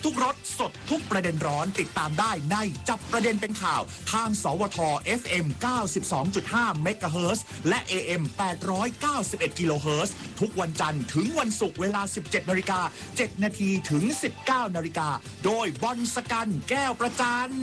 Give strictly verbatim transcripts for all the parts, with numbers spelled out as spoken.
ทุกรถสดทุกประเด็นร้อนติดตามได้ในจับประเด็นเป็นข่าวทางสวท เอฟ เอ็ม เก้าสิบสองจุดห้า เมกะเฮิรตซ์และ เอ เอ็ม แปดร้อยเก้าสิบเอ็ด กิโลเฮิรตซ์ทุกวันจันทร์ถึงวันศุกร์เวลา สิบเจ็ดนาฬิกาเจ็ดนาทีถึง สิบเก้านาฬิกาโดยบอลสกันแก้วประจัน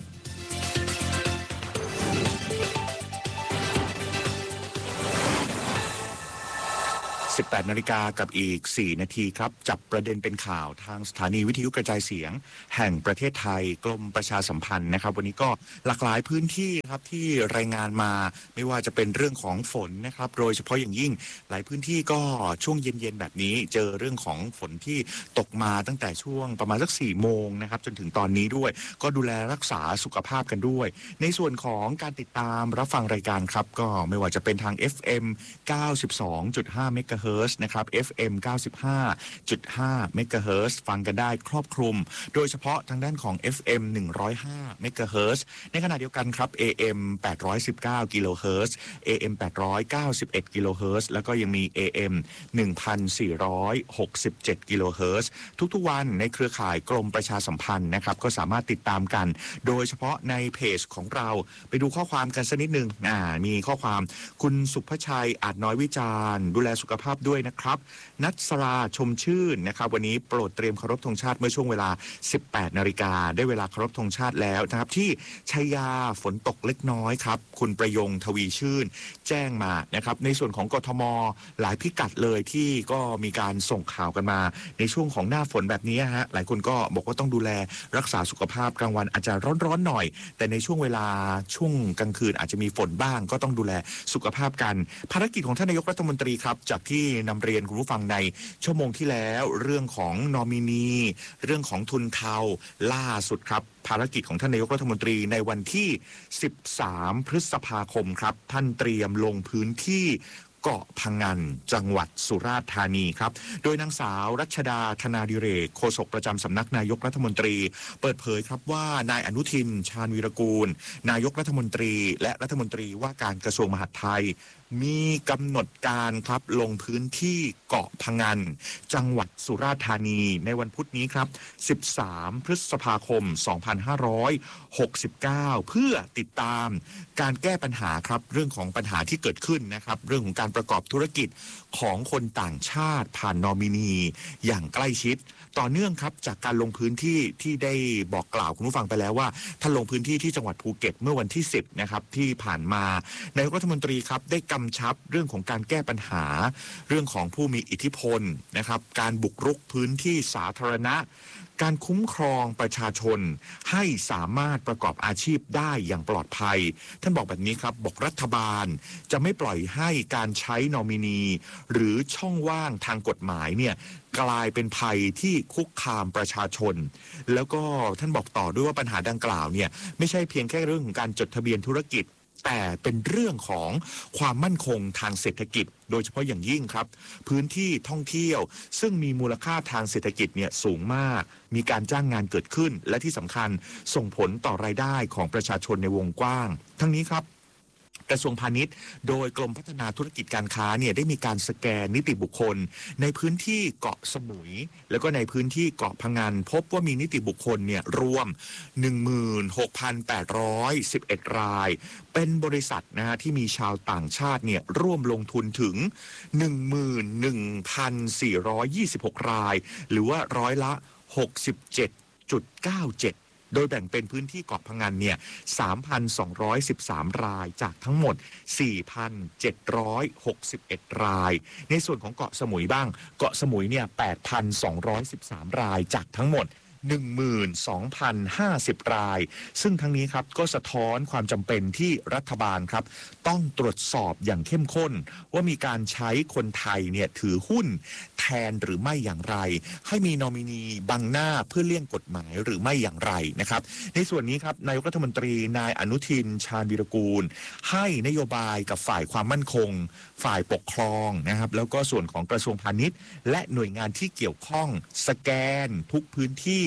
สิบแปดนาฬิกากับอีกสี่นาทีครับจับประเด็นเป็นข่าวทางสถานีวิทยุกระจายเสียงแห่งประเทศไทยกรมประชาสัมพันธ์นะครับวันนี้ก็หลากหลายพื้นที่ครับที่รายงานมาไม่ว่าจะเป็นเรื่องของฝนนะครับโดยเฉพาะอย่างยิ่งหลายพื้นที่ก็ช่วงเย็นๆแบบนี้เจอเรื่องของฝนที่ตกมาตั้งแต่ช่วงประมาณสักสี่โมงนะครับจนถึงตอนนี้ด้วยก็ดูแลรักษาสุขภาพกันด้วยในส่วนของการติดตามรับฟังรายการครับก็ไม่ว่าจะเป็นทาง เอฟ เอ็ม เก้าสิบสองจุดห้า เมกะเฮิรตซ์นะครับ เอฟ เอ็ม เก้าสิบห้าจุดห้า เมกะเฮิรตซ์ฟังกันได้ครอบคลุมโดยเฉพาะทางด้านของ เอฟ เอ็ม หนึ่งร้อยห้า เมกะเฮิรตซ์ในขณะเดียวกันครับ เอ เอ็ม แปดร้อยสิบเก้า กิโลเฮิรตซ์ เอ เอ็ม แปดร้อยเก้าสิบเอ็ด กิโลเฮิรตซ์แล้วก็ยังมี เอ เอ็ม หนึ่งพันสี่ร้อยหกสิบเจ็ด กิโลเฮิรตซ์ทุกๆวันในเครือข่ายกรมประชาสัมพันธ์นะครับก็สามารถติดตามกันโดยเฉพาะในเพจของเราไปดูข้อความกันสักนิดนึงอ่ามีข้อความคุณสุภชัยอาจน้อยวิจารณ์ดูแลสุขภาพด้วยนะครับนัทสราชมชื่นนะครับวันนี้โปรดเตรียมเคารพธงชาติเมื่อช่วงเวลา สิบแปดนาฬิกาได้เวลาเคารพธงชาติแล้วนะครับที่ชัยยาฝนตกเล็กน้อยครับคุณประยงทวีชื่นแจ้งมานะครับในส่วนของกทมหลายพิกัดเลยที่ก็มีการส่งข่าวกันมาในช่วงของหน้าฝนแบบนี้ฮะหลายคนก็บอกว่าต้องดูแลรักษาสุขภาพกลางวันอาจจะร้อนๆหน่อยแต่ในช่วงเวลาช่วงกลางคืนอาจจะมีฝนบ้างก็ต้องดูแลสุขภาพกันภารกิจของท่านนายกรัฐมนตรีครับจากที่นำเรียนคุณผู้ฟังในชั่วโมงที่แล้วเรื่องของนอมินีเรื่องของทุนเทาล่าสุดครับภารกิจของท่านนายกรัฐมนตรีในวันที่สิบสามพฤษภาคมครับท่านเตรียมลงพื้นที่เกาะพังงานจังหวัดสุราษฎร์ธานีครับโดยนางสาวรัชดาธนาดิเรกโฆษกประจำสำนักนายกรัฐมนตรีเปิดเผยครับว่านายอนุทินชาญวีรกูลนายกรัฐมนตรีและรัฐมนตรีว่าการกระทรวงมหาดไทยมีกำหนดการครับลงพื้นที่เกาะพังงานจังหวัดสุราษฎร์ธานีในวันพุธนี้ครับสิบสามพฤษภาคมสองพันห้าร้อยหกสิบเก้าเพื่อติดตามการแก้ปัญหาครับเรื่องของปัญหาที่เกิดขึ้นนะครับเรื่องของการประกอบธุรกิจของคนต่างชาติผ่านนอมินีอย่างใกล้ชิดต่อเนื่องครับจากการลงพื้นที่ที่ได้บอกกล่าวคุณผู้ฟังไปแล้วว่าท่านลงพื้นที่ที่จังหวัดภูเก็ตเมื่อวันที่สิบนะครับที่ผ่านมานายกรัฐมนตรีครับได้กำชับเรื่องของการแก้ปัญหาเรื่องของผู้มีอิทธิพลนะครับการบุกรุกพื้นที่สาธารณะการคุ้มครองประชาชนให้สามารถประกอบอาชีพได้อย่างปลอดภัยท่านบอกแบบนี้ครับบอกรัฐบาลจะไม่ปล่อยให้การใช้นอมินีหรือช่องว่างทางกฎหมายเนี่ยกลายเป็นภัยที่คุกคามประชาชนแล้วก็ท่านบอกต่อด้วยว่าปัญหาดังกล่าวเนี่ยไม่ใช่เพียงแค่เรื่องของการจดทะเบียนธุรกิจแต่เป็นเรื่องของความมั่นคงทางเศรษฐกิจโดยเฉพาะอย่างยิ่งครับพื้นที่ท่องเที่ยวซึ่งมีมูลค่าทางเศรษฐกิจเนี่ยสูงมากมีการจ้างงานเกิดขึ้นและที่สำคัญส่งผลต่อรายได้ของประชาชนในวงกว้างทั้งนี้ครับกระทรวงพาณิชย์โดยกรมพัฒนาธุรกิจการค้าเนี่ยได้มีการสแกนนิติบุคคลในพื้นที่เกาะสมุยแล้วก็ในพื้นที่เกาะพังงานพบว่ามีนิติบุคคลเนี่ยรวม หนึ่งหมื่นหกพันแปดร้อยสิบเอ็ด รายเป็นบริษัทนะฮะที่มีชาวต่างชาติเนี่ยร่วมลงทุนถึง หนึ่งหมื่นหนึ่งพันสี่ร้อยยี่สิบหก รายหรือว่าร้อยละ หกสิบเจ็ดจุดเก้าเจ็ดโดยแบ่งเป็นพื้นที่เกาะพังงานเนี่ย สามพันสองร้อยสิบสาม รายจากทั้งหมด สี่พันเจ็ดร้อยหกสิบเอ็ด รายในส่วนของเกาะสมุยบ้างเกาะสมุยเนี่ย แปดพันสองร้อยสิบสาม รายจากทั้งหมด หนึ่งหมื่นสองพันห้าสิบ รายซึ่งทั้งนี้ครับก็สะท้อนความจำเป็นที่รัฐบาลครับต้องตรวจสอบอย่างเข้มข้นว่ามีการใช้คนไทยเนี่ยถือหุ้นแทนหรือไม่อย่างไรให้มีนอมินีบังหน้าเพื่อเลี่ยงกฎหมายหรือไม่อย่างไรนะครับในส่วนนี้ครับนายกรัฐมนตรีนายอนุทินชาญวีรกูลให้นโยบายกับฝ่ายความมั่นคงฝ่ายปกครองนะครับแล้วก็ส่วนของกระทรวงพาณิชย์และหน่วยงานที่เกี่ยวข้องสแกนทุกพื้นที่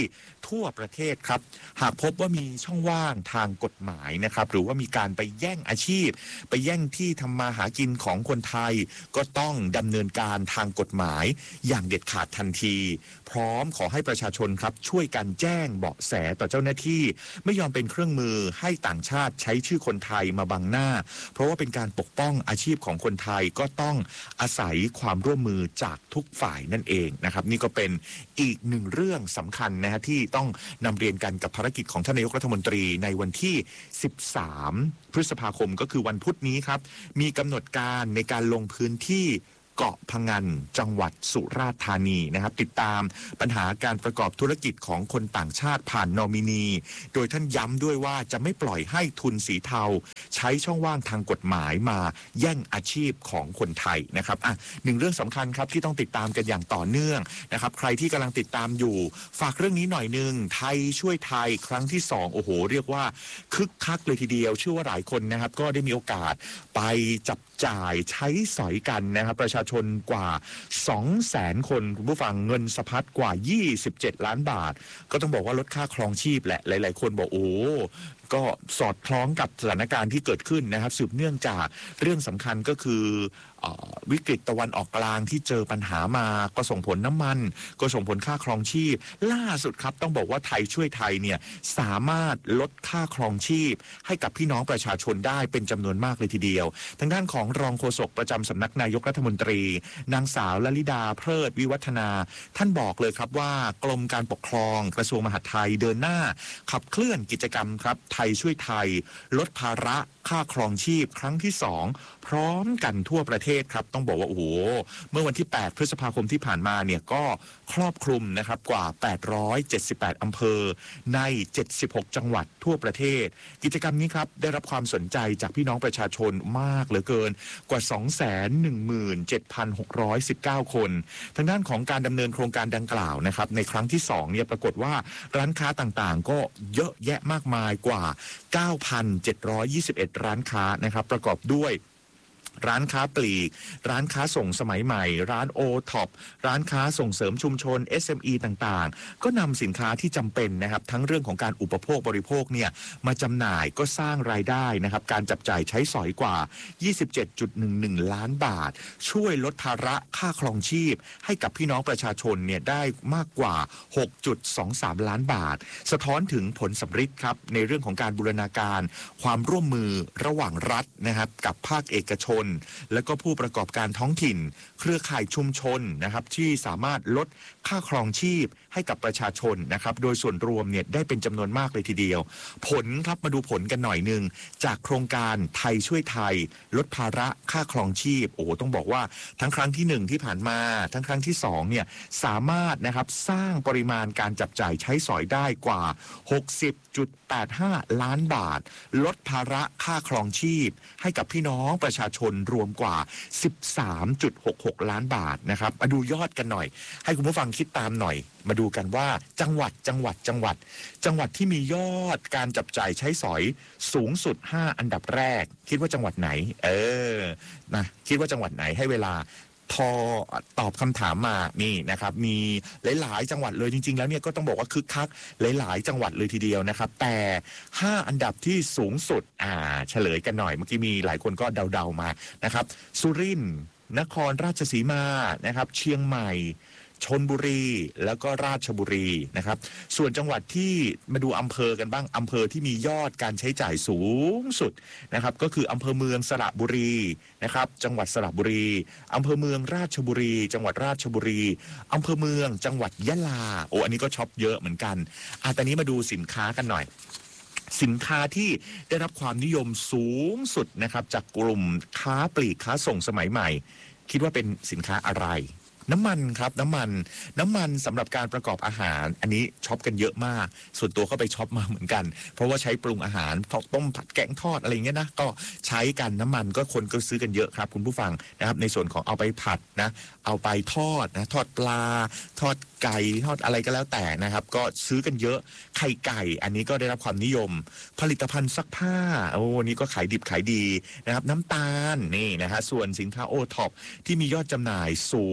ทั่วประเทศครับหากพบว่ามีช่องว่างทางกฎหมายนะครับหรือว่ามีการไปแย่งอาชีพไปแย่งที่ทำมาหากินของคนไทยก็ต้องดำเนินการทางกฎหมายอย่างเด็ดขาดทันทีพร้อมขอให้ประชาชนครับช่วยกันแจ้งเบาะแสต่อเจ้าหน้าที่ไม่ยอมเป็นเครื่องมือให้ต่างชาติใช้ชื่อคนไทยมาบังหน้าเพราะว่าเป็นการปกป้องอาชีพของคนไทยก็ต้องอาศัยความร่วมมือจากทุกฝ่ายนั่นเองนะครับนี่ก็เป็นอีกหนึ่งเรื่องสำคัญนะฮะที่ต้องนำเรียนกันกับภารกิจของท่านนายกรัฐมนตรีในวันที่สิบสามพฤษภาคมก็คือวันพุธนี้ครับมีกำหนดการในการลงพื้นที่เกาะพะงันจังหวัดสุราษฎร์ธานีนะครับติดตามปัญหาการประกอบธุรกิจของคนต่างชาติผ่านนอมินีโดยท่านย้ำด้วยว่าจะไม่ปล่อยให้ทุนสีเทาใช้ช่องว่างทางกฎหมายมาแย่งอาชีพของคนไทยนะครับอ่ะหนึ่งเรื่องสำคัญครับที่ต้องติดตามกันอย่างต่อเนื่องนะครับใครที่กำลังติดตามอยู่ฝากเรื่องนี้หน่อยนึงไทยช่วยไทยครั้งที่สองโอ้โหเรียกว่าคึกคักเลยทีเดียวเชื่อว่าหลายคนนะครับก็ได้มีโอกาสไปจับจ่ายใช้สอยกันนะครับประชาชนกว่า สองแสน คนคุณผู้ฟังเงินสะพัดกว่ายี่สิบเจ็ดล้านบาทก็ต้องบอกว่าลดค่าครองชีพแหละหลายๆคนบอกโอ้ก็สอดคล้องกับสถานการณ์ที่เกิดขึ้นนะครับสืบเนื่องจากเรื่องสำคัญก็คือวิกฤตตะวันออกกลางที่เจอปัญหามาก็ส่งผลน้ำมันก็ส่งผลค่าครองชีพล่าสุดครับต้องบอกว่าไทยช่วยไทยเนี่ยสามารถลดค่าครองชีพให้กับพี่น้องประชาชนได้เป็นจำนวนมากเลยทีเดียวทางด้านของรองโฆษกประจำสำนักนายกรัฐมนตรีนางสาวลลิดาเพลิดวิวัฒนาท่านบอกเลยครับว่ากรมการปกครองกระทรวงมหาดไทยเดินหน้าขับเคลื่อนกิจกรรมครับไทยช่วยไทยลดภาระค่าครองชีพครั้งที่สองพร้อมกันทั่วประเทศครับต้องบอกว่าโอ้โหเมื่อวันที่แปดพฤษภาคมที่ผ่านมาเนี่ยก็ครอบคลุมนะครับกว่าแปดร้อยเจ็ดสิบแปดอำเภอในเจ็ดสิบหกจังหวัดทั่วประเทศกิจกรรมนี้ครับได้รับความสนใจจากพี่น้องประชาชนมากเหลือเกินกว่า สองแสนหนึ่งหมื่นเจ็ดพันหกร้อยสิบเก้า คนทางด้านของการดำเนินโครงการดังกล่าวนะครับในครั้งที่สองเนี่ยปรากฏว่าร้านค้าต่างๆก็เยอะแยะมากมายกว่า เก้าพันเจ็ดร้อยยี่สิบเอ็ด ร้านค้านะครับประกอบด้วยร้านค้าปลีกร้านค้าส่งสมัยใหม่ร้านโอท็อปร้านค้าส่งเสริมชุมชน เอส เอ็ม อี ต่างๆก็นำสินค้าที่จำเป็นนะครับทั้งเรื่องของการอุปโภคบริโภคเนี่ยมาจำหน่ายก็สร้างรายได้นะครับการจับจ่ายใช้สอยกว่า ยี่สิบเจ็ดจุดหนึ่งหนึ่ง ล้านบาทช่วยลดภาระค่าครองชีพให้กับพี่น้องประชาชนเนี่ยได้มากกว่า หกจุดสองสาม ล้านบาทสะท้อนถึงผลสำฤทธิ์ครับในเรื่องของการบูรณาการความร่วมมือระหว่างรัฐนะครับกับภาคเอกชนและก็ผู้ประกอบการท้องถิ่นเครือข่ายชุมชนนะครับที่สามารถลดค่าครองชีพให้กับประชาชนนะครับโดยส่วนรวมเนี่ยได้เป็นจำนวนมากเลยทีเดียวผลครับมาดูผลกันหน่อยนึงจากโครงการไทยช่วยไทยลดภาระค่าครองชีพโอ้ต้องบอกว่าทั้งครั้งที่หนึ่งที่ผ่านมาทั้งครั้งที่สองเนี่ยสามารถนะครับสร้างปริมาณการจับจ่ายใช้สอยได้กว่า หกสิบจุดแปดห้า ล้านบาทลดภาระค่าครองชีพให้กับพี่น้องประชาชนรวมกว่า สิบสามจุดหกหก ล้านบาทนะครับมาดูยอดกันหน่อยให้คุณผู้ฟังคิดตามหน่อยมาดูกันว่าจังหวัดจังหวัดจังหวัดจังหวัดที่มียอดการจับจ่ายใช้สอยสูงสุดห้าอันดับแรกคิดว่าจังหวัดไหนเออนะคิดว่าจังหวัดไหนให้เวลาพอตอบคำถามมานี่นะครับมีหลายๆจังหวัดเลยจริงๆแล้วเนี่ยก็ต้องบอกว่าคึกคักหลายๆจังหวัดเลยทีเดียวนะครับแต่ห้าอันดับที่สูงสุดอ่าเฉลยกันหน่อยเมื่อกี้มีหลายคนก็เดาๆมานะครับสุรินทร์นครราชสีมานะครับเชียงใหม่ชลบุรีแล้วก็ราชบุรีนะครับส่วนจังหวัดที่มาดูอำเภอกันบ้างอำเภอที่มียอดการใช้จ่ายสูงสุดนะครับก็คืออำเภอเมืองสระบุรีนะครับจังหวัดสระบุรีอำเภอเมืองราชบุรี จังหวัดราชบุรีอำเภอเมืองจังหวัดยะลาโอ้อันนี้ก็ช็อปเยอะเหมือนกันอ่ะตอนนี้มาดูสินค้ากันหน่อยสินค้าที่ได้รับความนิยมสูงสุดนะครับจากกลุ่มค้าปลีกค้าส่งสมัยใหม่คิดว่าเป็นสินค้าอะไรน้ำมันครับน้ำมันน้ำมันสำหรับการประกอบอาหารอันนี้ช็อปกันเยอะมากส่วนตัวก็ไปช็อปมาเหมือนกันเพราะว่าใช้ปรุงอาหารต้มผัดแกงทอดอะไรเงี้ยนะก็ใช้กันน้ำมันก็คนก็ซื้อกันเยอะครับคุณผู้ฟังนะครับในส่วนของเอาไปผัดนะเอาไปทอดนะทอดปลาทอดไก่ทอดอะไรก็แล้วแต่นะครับก็ซื้อกันเยอะไข่ไก่อันนี้ก็ได้รับความนิยมผลิตภัณฑ์ซักผ้าโอ้นี่ก็ขายดิบขายดีนะครับน้ำตาลนี่นะฮะส่วนสินค้าโอท็อปที่มียอดจำหน่ายสูงนะครับ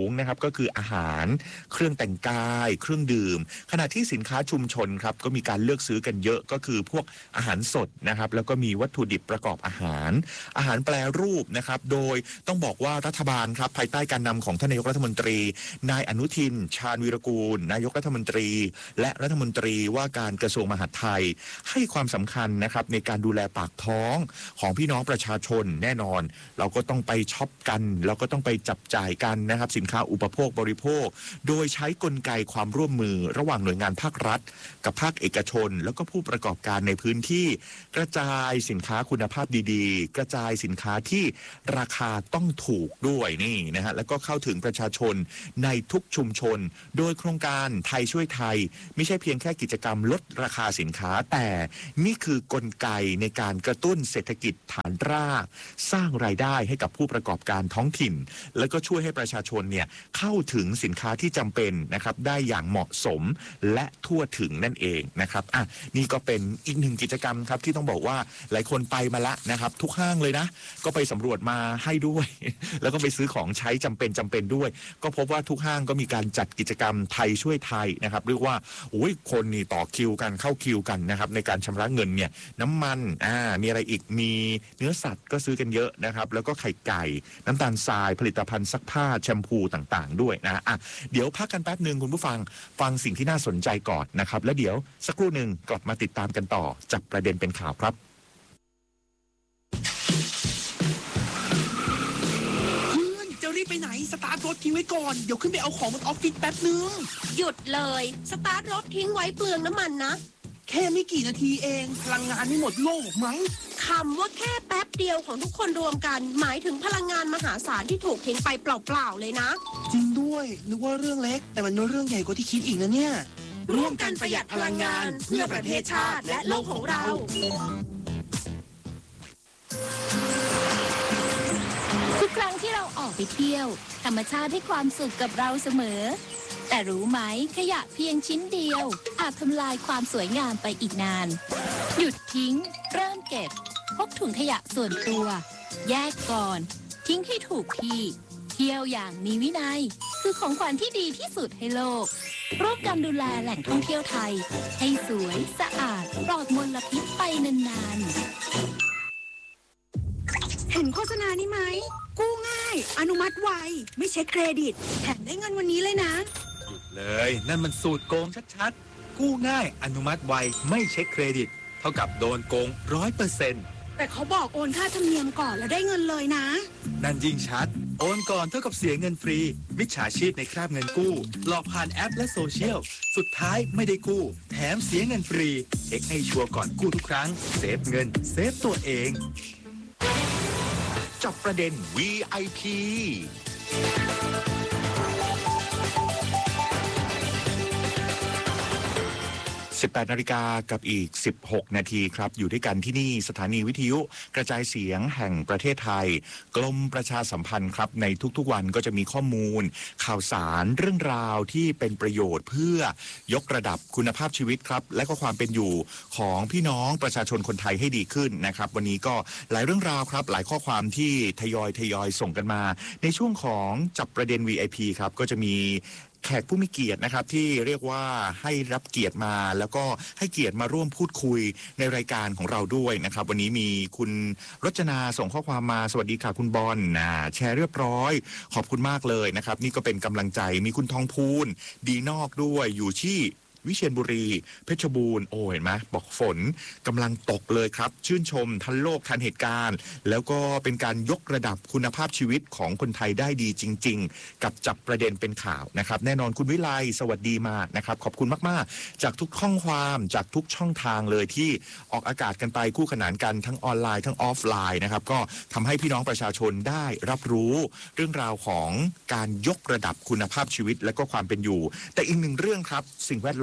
ก็คืออาหารเครื่องแต่งกายเครื่องดื่มขณะที่สินค้าชุมชนครับก็มีการเลือกซื้อกันเยอะก็คือพวกอาหารสดนะครับแล้วก็มีวัตถุดิบประกอบอาหารอาหารแปรรูปนะครับโดยต้องบอกว่ารัฐบาลครับภายใต้การนำของท่านนายกรัฐมนตรีนายอนุทินชาญวีรกูลนายกรัฐมนตรีและรัฐมนตรีว่าการกระทรวงมหาดไทยให้ความสำคัญนะครับในการดูแลปากท้องของพี่น้องประชาชนแน่นอนเราก็ต้องไปช็อปกันเราก็ต้องไปจับจ่ายกันนะครับสินค้าอุปโภคบริโภคโดยใช้กลไกความร่วมมือระหว่างหน่วยงานภาครัฐกับภาคเอกชนแล้วก็ผู้ประกอบการในพื้นที่กระจายสินค้าคุณภาพดีๆกระจายสินค้าที่ราคาต้องถูกด้วยนี่นะฮะแล้วก็เข้าถึงประชาชนในทุกชุมชนโดยโครงการไทยช่วยไทยไม่ใช่เพียงแค่กิจกรรมลดราคาสินค้าแต่นี่คือกลไกในการกระตุ้นเศรษฐกิจฐานรากสร้างรายได้ให้กับผู้ประกอบการท้องถิ่นแล้วก็ช่วยให้ประชาชนเนี่ยเข้าถึงสินค้าที่จำเป็นนะครับได้อย่างเหมาะสมและทั่วถึงนั่นเองนะครับอ่ะนี่ก็เป็นอีกหนึ่งกิจกรรมครับที่ต้องบอกว่าหลายคนไปมาละนะครับทุกห้างเลยนะก็ไปสำรวจมาให้ด้วย แล้วก็ไปซื้อของใช้จำเป็นจำเป็นด้วยก็พบว่าทุกห้างก็มีการจัดกิจกรรมไทยช่วยไทยนะครับเรียกว่าโอ้ยคนนี่ต่อคิวกันเข้าคิวกันนะครับในการชำระเงินเนี่ยน้ำมันอ่ามีอะไรอีกมีเนื้อสัตว์ก็ซื้อกันเยอะนะครับแล้วก็ไข่ไก่น้ำตาลทรายผลิตภัณฑ์ซักผ้าแชมพูต่างๆด้วยนะอ่ะเดี๋ยวพักกันแป๊บนึงคุณผู้ฟังฟังสิ่งที่น่าสนใจก่อนนะครับแล้วเดี๋ยวสักครู่หนึ่งกลับมาติดตามกันต่อจับประเด็นเป็นข่าวครับไปไหนสตาร์ทรถทิ้งไว้ก่อนเดี๋ยวขึ้นไปเอาของบนออฟฟิศแป๊บนึงหยุดเลยสตาร์ทรถทิ้งไว้เปลืองน้ำมันนะแค่ไม่กี่นาทีเองพลังงานไม่หมดโลกมั้งคำว่าแค่แป๊บเดียวของทุกคนรวมกันหมายถึงพลังงานมหาศาลที่ถูกทิ้งไปเปล่าๆเลยนะจริงด้วยนึกว่าเรื่องเล็กแต่มันเป็นเรื่องใหญ่กว่าที่คิดอีกนะเนี่ยร่วมกันประหยัดพลังงานเพื่อประเทศชาติและโลกของเราทุกครั้งที่เราออกไปเที่ยวธรรมชาติให้ความสุขกับเราเสมอแต่รู้ไหมขยะเพียงชิ้นเดียวอาจทำลายความสวยงามไปอีกนานหยุดทิ้งเริ่มเก็บพกถุงขยะส่วนตัวแยกก่อนทิ้งให้ถูกที่เที่ยวอย่างมีวินัยคือของขวัญที่ดีที่สุดให้โลกร่วมกันดูแลแหล่งท่องเที่ยวไทยให้สวยสะอาดปลอดมลพิษไปนานๆเห็นโฆษณานี้ไหมกู้ง่ายอนุมัติไวไม่เช็คเครดิตแถมได้เงินวันนี้เลยนะหยุดเลยนั่นมันสูตรโกงชัดๆกู้ง่ายอนุมัติไวไม่เช็คเครดิตเท่ากับโดนโกง ร้อยเปอร์เซ็นต์แต่เขาบอกโอนค่าธรรมเนียมก่อนแล้วได้เงินเลยนะนั่นยิ่งชัดโอนก่อนเท่ากับเสียเงินฟรีมิจฉาชีพในคราบเงินกู้หลอกผ่านแอปและโซเชียลสุดท้ายไม่ได้กู้แถมเสียเงินฟรีเช็คให้ชัวร์ก่อนกู้ทุกครั้งเซฟเงินเซฟตัวเองจับประเด็น วี ไอ พี สิบแปดนาฬิกากับอีกสิบหกนาทีครับอยู่ด้วยกันที่นี่สถานีวิทยุกระจายเสียงแห่งประเทศไทยกรมประชาสัมพันธ์ครับในทุกๆวันก็จะมีข้อมูลข่าวสารเรื่องราวที่เป็นประโยชน์เพื่อยกระดับคุณภาพชีวิตครับและก็ความเป็นอยู่ของพี่น้องประชาชนคนไทยให้ดีขึ้นนะครับวันนี้ก็หลายเรื่องราวครับหลายข้อความที่ทยอยทยอยส่งกันมาในช่วงของจับประเด็น วี ไอ พี ครับก็จะมีแขกผู้มีเกียรตินะครับที่เรียกว่าให้รับเกียรติมาแล้วก็ให้เกียรติมาร่วมพูดคุยในรายการของเราด้วยนะครับวันนี้มีคุณรจนาส่งข้อความมาสวัสดีค่ะคุณบอลนะแชร์เรียบร้อยขอบคุณมากเลยนะครับนี่ก็เป็นกำลังใจมีคุณทองพูนดีนอกด้วยอยู่ที่วิเชียรบุรีเพชรบูรณ์โอ้เห็นไหมบอกฝนกำลังตกเลยครับชื่นชมทันโลกทันเหตุการณ์แล้วก็เป็นการยกระดับคุณภาพชีวิตของคนไทยได้ดีจริงๆกับจับประเด็นเป็นข่าวนะครับแน่นอนคุณวิไลสวัสดีมากนะครับขอบคุณมากๆจากทุกข้อความจากทุกช่องทางเลยที่ออกอากาศกันไปคู่ขนานกันทั้งออนไลน์ทั้งออฟไลน์นะครับก็ทำให้พี่น้องประชาชนได้รับรู้เรื่องราวของการยกระดับคุณภาพชีวิตและก็ความเป็นอยู่แต่อีกหนึ่งเรื่องครับสิ่งแวดล้อม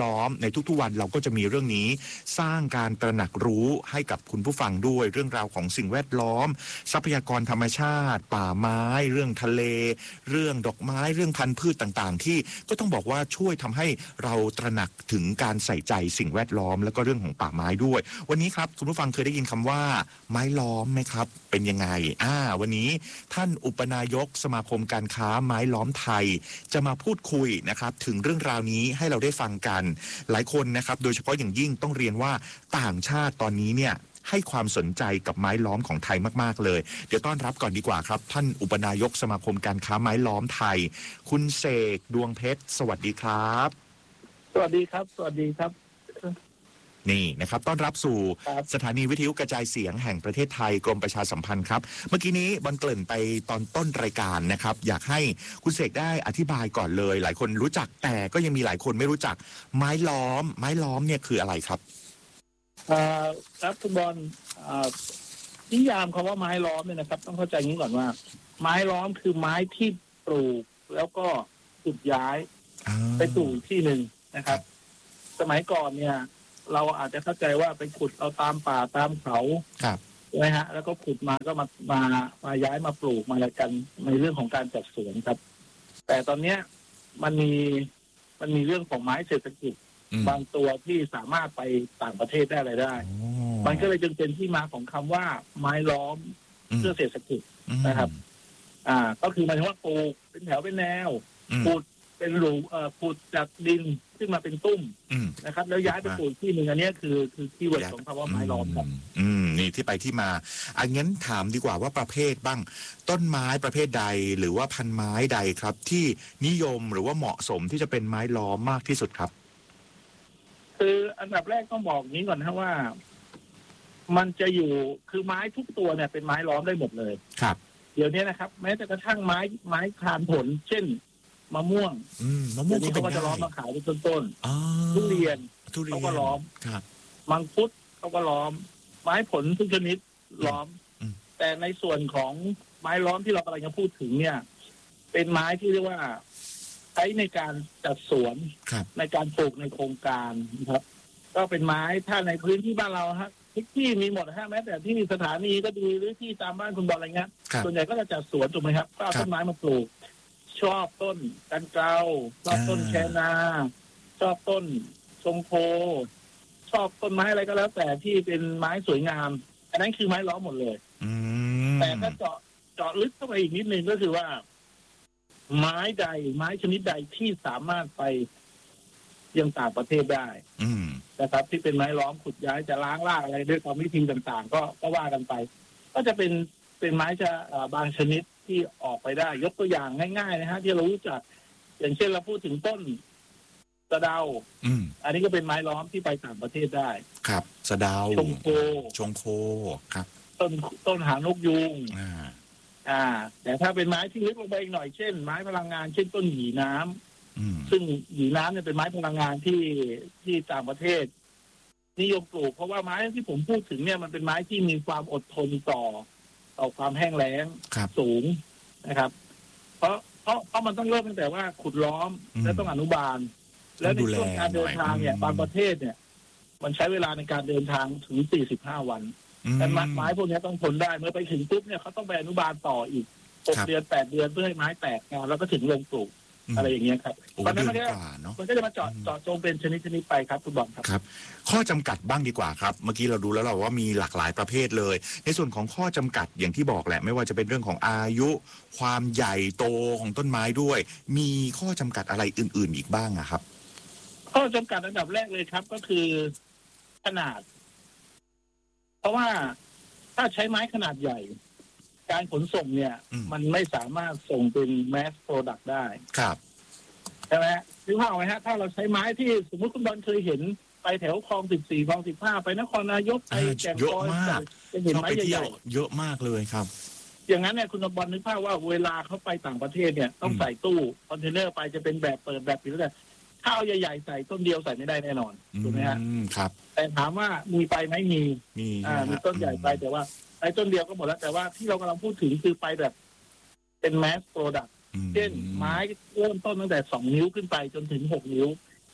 ล้อมในทุกๆวันเราก็จะมีเรื่องนี้สร้างการตระหนักรู้ให้กับคุณผู้ฟังด้วยเรื่องราวของสิ่งแวดล้อมทรัพยากรธรรมชาติป่าไม้เรื่องทะเลเรื่องดอกไม้เรื่องพันธุ์พืชต่างๆที่ก็ต้องบอกว่าช่วยทำให้เราตระหนักถึงการใส่ใจสิ่งแวดล้อมแล้วก็เรื่องของป่าไม้ด้วยวันนี้ครับคุณผู้ฟังเคยได้ยินคำว่าไม้ล้อมไหมครับเป็นยังไงอ่าวันนี้ท่านอุปนายกสมาคมการค้าไม้ล้อมไทยจะมาพูดคุยนะครับถึงเรื่องราวนี้ให้เราได้ฟังกันหลายคนนะครับโดยเฉพาะอย่างยิ่งต้องเรียนว่าต่างชาติตอนนี้เนี่ยให้ความสนใจกับไม้ล้อมของไทยมากๆเลยเดี๋ยวต้อนรับก่อนดีกว่าครับท่านอุปนายกสมาคมการค้าไม้ล้อมไทยคุณเสกดวงเพชรสวัสดีครับสวัสดีครับสวัสดีครับนี่นะครับต้อนรับสู่สถานีวิทยุกระจายเสียงแห่งประเทศไทยกรมประชาสัมพันธ์ครับเมื่อกี้นี้บอลเกริ่นไปตอนต้นรายการนะครับอยากให้คุณเสกได้อธิบายก่อนเลยหลายคนรู้จักแต่ก็ยังมีหลายคนไม่รู้จักไม้ล้อมไม้ล้อมเนี่ยคืออะไรครับครับคุณบอลนิยามคำว่าไม้ล้อมเนี่ยนะครับต้องเข้าใจงี้ก่อนว่าไม้ล้อมคือไม้ที่ปลูกแล้วก็ขุดย้ายไปสู่ที่หนึ่งนะครับสมัยก่อนเนี่ยเราอาจจะเข้าใจว่าไปขุดเอาตามป่าตามเขาใช่ไหมฮะแล้วก็ขุดมาก็มามามาย้ายมาปลูกมาอะไรกันในเรื่องของการจัดสวนครับแต่ตอนเนี้ยมันมีมันมีเรื่องของไม้เศรษฐกิจบางตัวที่สามารถไปต่างประเทศได้อะไรได้มันก็เลยจึงเป็นที่มาของคำว่าไม้ล้อมเพื่อเศรษฐกิจนะครับ อ่า ก็คือหมายถึงว่าปลูกเป็นแถวเป็นแนวขุดเป็นหลุมเอ่อขุดจากดินขึ้นมาเป็นตุ้มนะครับแล้วย้ายไปปลูกที่หนึ่งอันนี้คือคือคีย์เวิร์ดของคำว่าไม้ล้อมครับอืมนี่ที่ไปที่มาอันงั้นถามดีกว่าว่าประเภทบ้างต้นไม้ประเภทใดหรือว่าพันไม้ใดครับที่นิยมหรือว่าเหมาะสมที่จะเป็นไม้ล้อมมากที่สุดครับคืออันดับแรกต้องบอกนี้ก่อนนะว่ามันจะอยู่คือไม้ทุกตัวเนี่ยเป็นไม้ล้อมได้หมดเลยครับเดี๋ยวนี้นะครับแม้แต่กระทั่งไม้ไม้คานผลเช่นมะม่วงมะม่วงเขาก็จะล้อมมาขายเป็นต้นๆทุเรียนเขาก็ล้อมมังคุดเขาก็ล้อมไม้ผลทุกชนิดล้อมแต่ในส่วนของไม้ล้อมที่เรากำลังจะพูดถึงเนี่ยเป็นไม้ที่เรียกว่าใช้ในการจัดสวนในการปลูกในโครงการนะครับก็เป็นไม้ถ้าในพื้นที่บ้านเราฮะทุกที่มีหมดฮะแม้แต่ที่สถานีก็ดีหรือที่ตามบ้านคุณบอลอะไรเงี้ยส่วนใหญ่ก็จะจัดสวนถูกไหมครับก็เอาต้นไม้มาปลูกชอบต้นกันเกลาชอบต้นแคนาชอบต้นทรงโพชอบต้นไม้อะไรก็แล้วแต่ที่เป็นไม้สวยงามอันนั้นคือไม้ล้อมหมดเลยแต่ถ้าเจาะเจาะลึกเข้าไปอีกนิดนึงก็คือว่าไม้ใดไม้ชนิดใดที่สามารถไปยังต่างประเทศได้นะครับที่เป็นไม้ล้อมขุดย้ายจะล้างรากอะไรด้วยความวิธีต่างๆก็ก็ว่ากันไปก็จะเป็นเป็นไม้จะบางชนิดที่ออกไปได้ยกตัวอย่างง่ายๆนะฮะที่เรารู้จักอย่างเช่นเราพูดถึงต้นสะเดาอันนี้ก็เป็นไม้ล้อมที่ไปต่างประเทศได้ครับสะเดาชงโคชงโคครับต้นต้นหางนกยูงอ่าอ่าแต่ถ้าเป็นไม้ที่ลึกลงไปอีกหน่อยเช่นไม้พลังงานเช่นต้นหยีน้ำซึ่งหยีน้ำเนี่ยเป็นไม้พลังงานที่ที่ต่างประเทศนิยมปลูกเพราะว่าไม้ที่ผมพูดถึงเนี่ยมันเป็นไม้ที่มีความอดทนต่อต่อความแห้งแล้งสูงนะครับเพราะเพราะเพราะมันต้องเริ่มตั้งแต่ว่าขุดล้อมและต้องอนุบาลแล้วในช่วงการเดินทางเนี่ยบางประเทศเนี่ยมันใช้เวลาในการเดินทางถึงสี่สิบห้าวันแต่ไม้พวกนี้ต้องทนได้เมื่อไปถึงปุ๊บเนี่ยเขาต้องไปอนุบาลต่ออีกหกเดือนแปดเดือนเพื่อให้ไม้แตกงานแล้วก็ถึงลงปลูกอะไรอย่างเงี้ยครับตอนนั้นมันก็มันก็จะมาเจาะเจาะจงเป็นชนิดชนิดไปครับคุณบอลครับครับข้อจำกัดบ้างดีกว่าครับเมื่อกี้เราดูแล้วเราว่ามีหลากหลายประเภทเลยในส่วนของข้อจำกัดอย่างที่บอกแหละไม่ว่าจะเป็นเรื่องของอายุความใหญ่โตของต้นไม้ด้วยมีข้อจำกัดอะไรอื่นๆอีกบ้างอะครับข้อจำกัดอันดับแรกเลยครับก็คือขนาดเพราะว่าถ้าใช้ไม้ขนาดใหญ่การขนส่งเนี่ยมันไม่สามารถส่งเป็นแมสโปรดักต์ได้ครับใช่ไหมนึกภาพไหมฮะถ้าเราใช้ไม้ที่สมมติคุณบอลเคยเห็นไปแถวคลองสิบสี่คลองสิบห้าไปนครนายกไปแก่งคอยจะเห็นไม้ใหญ่เยอะมากเลยครับอย่างนั้นเนี่ยคุณบอลนึกภาพว่าเวลาเขาไปต่างประเทศเนี่ยต้องใส่ตู้คอนเทนเนอร์ไปจะเป็นแบบเปิดแบบปิดแล้วแต่ถ้าเอาใหญ่ๆใส่ต้นเดียวใส่ไม่ได้แน่นอนถูกไหมฮะครับแต่ถามว่ามีไปไหมมีมีอ่ามีต้นใหญ่ไปแต่ว่าไอ้ต้นเดียวก็หมดแล้วแต่ว่าที่เรากำลังพูดถึงคือไปแบบเป็นแมสโปรดักต์เช่นไม้เริ่มต้นตั้งแต่สองนิ้วขึ้นไปจนถึงหกนิ้ว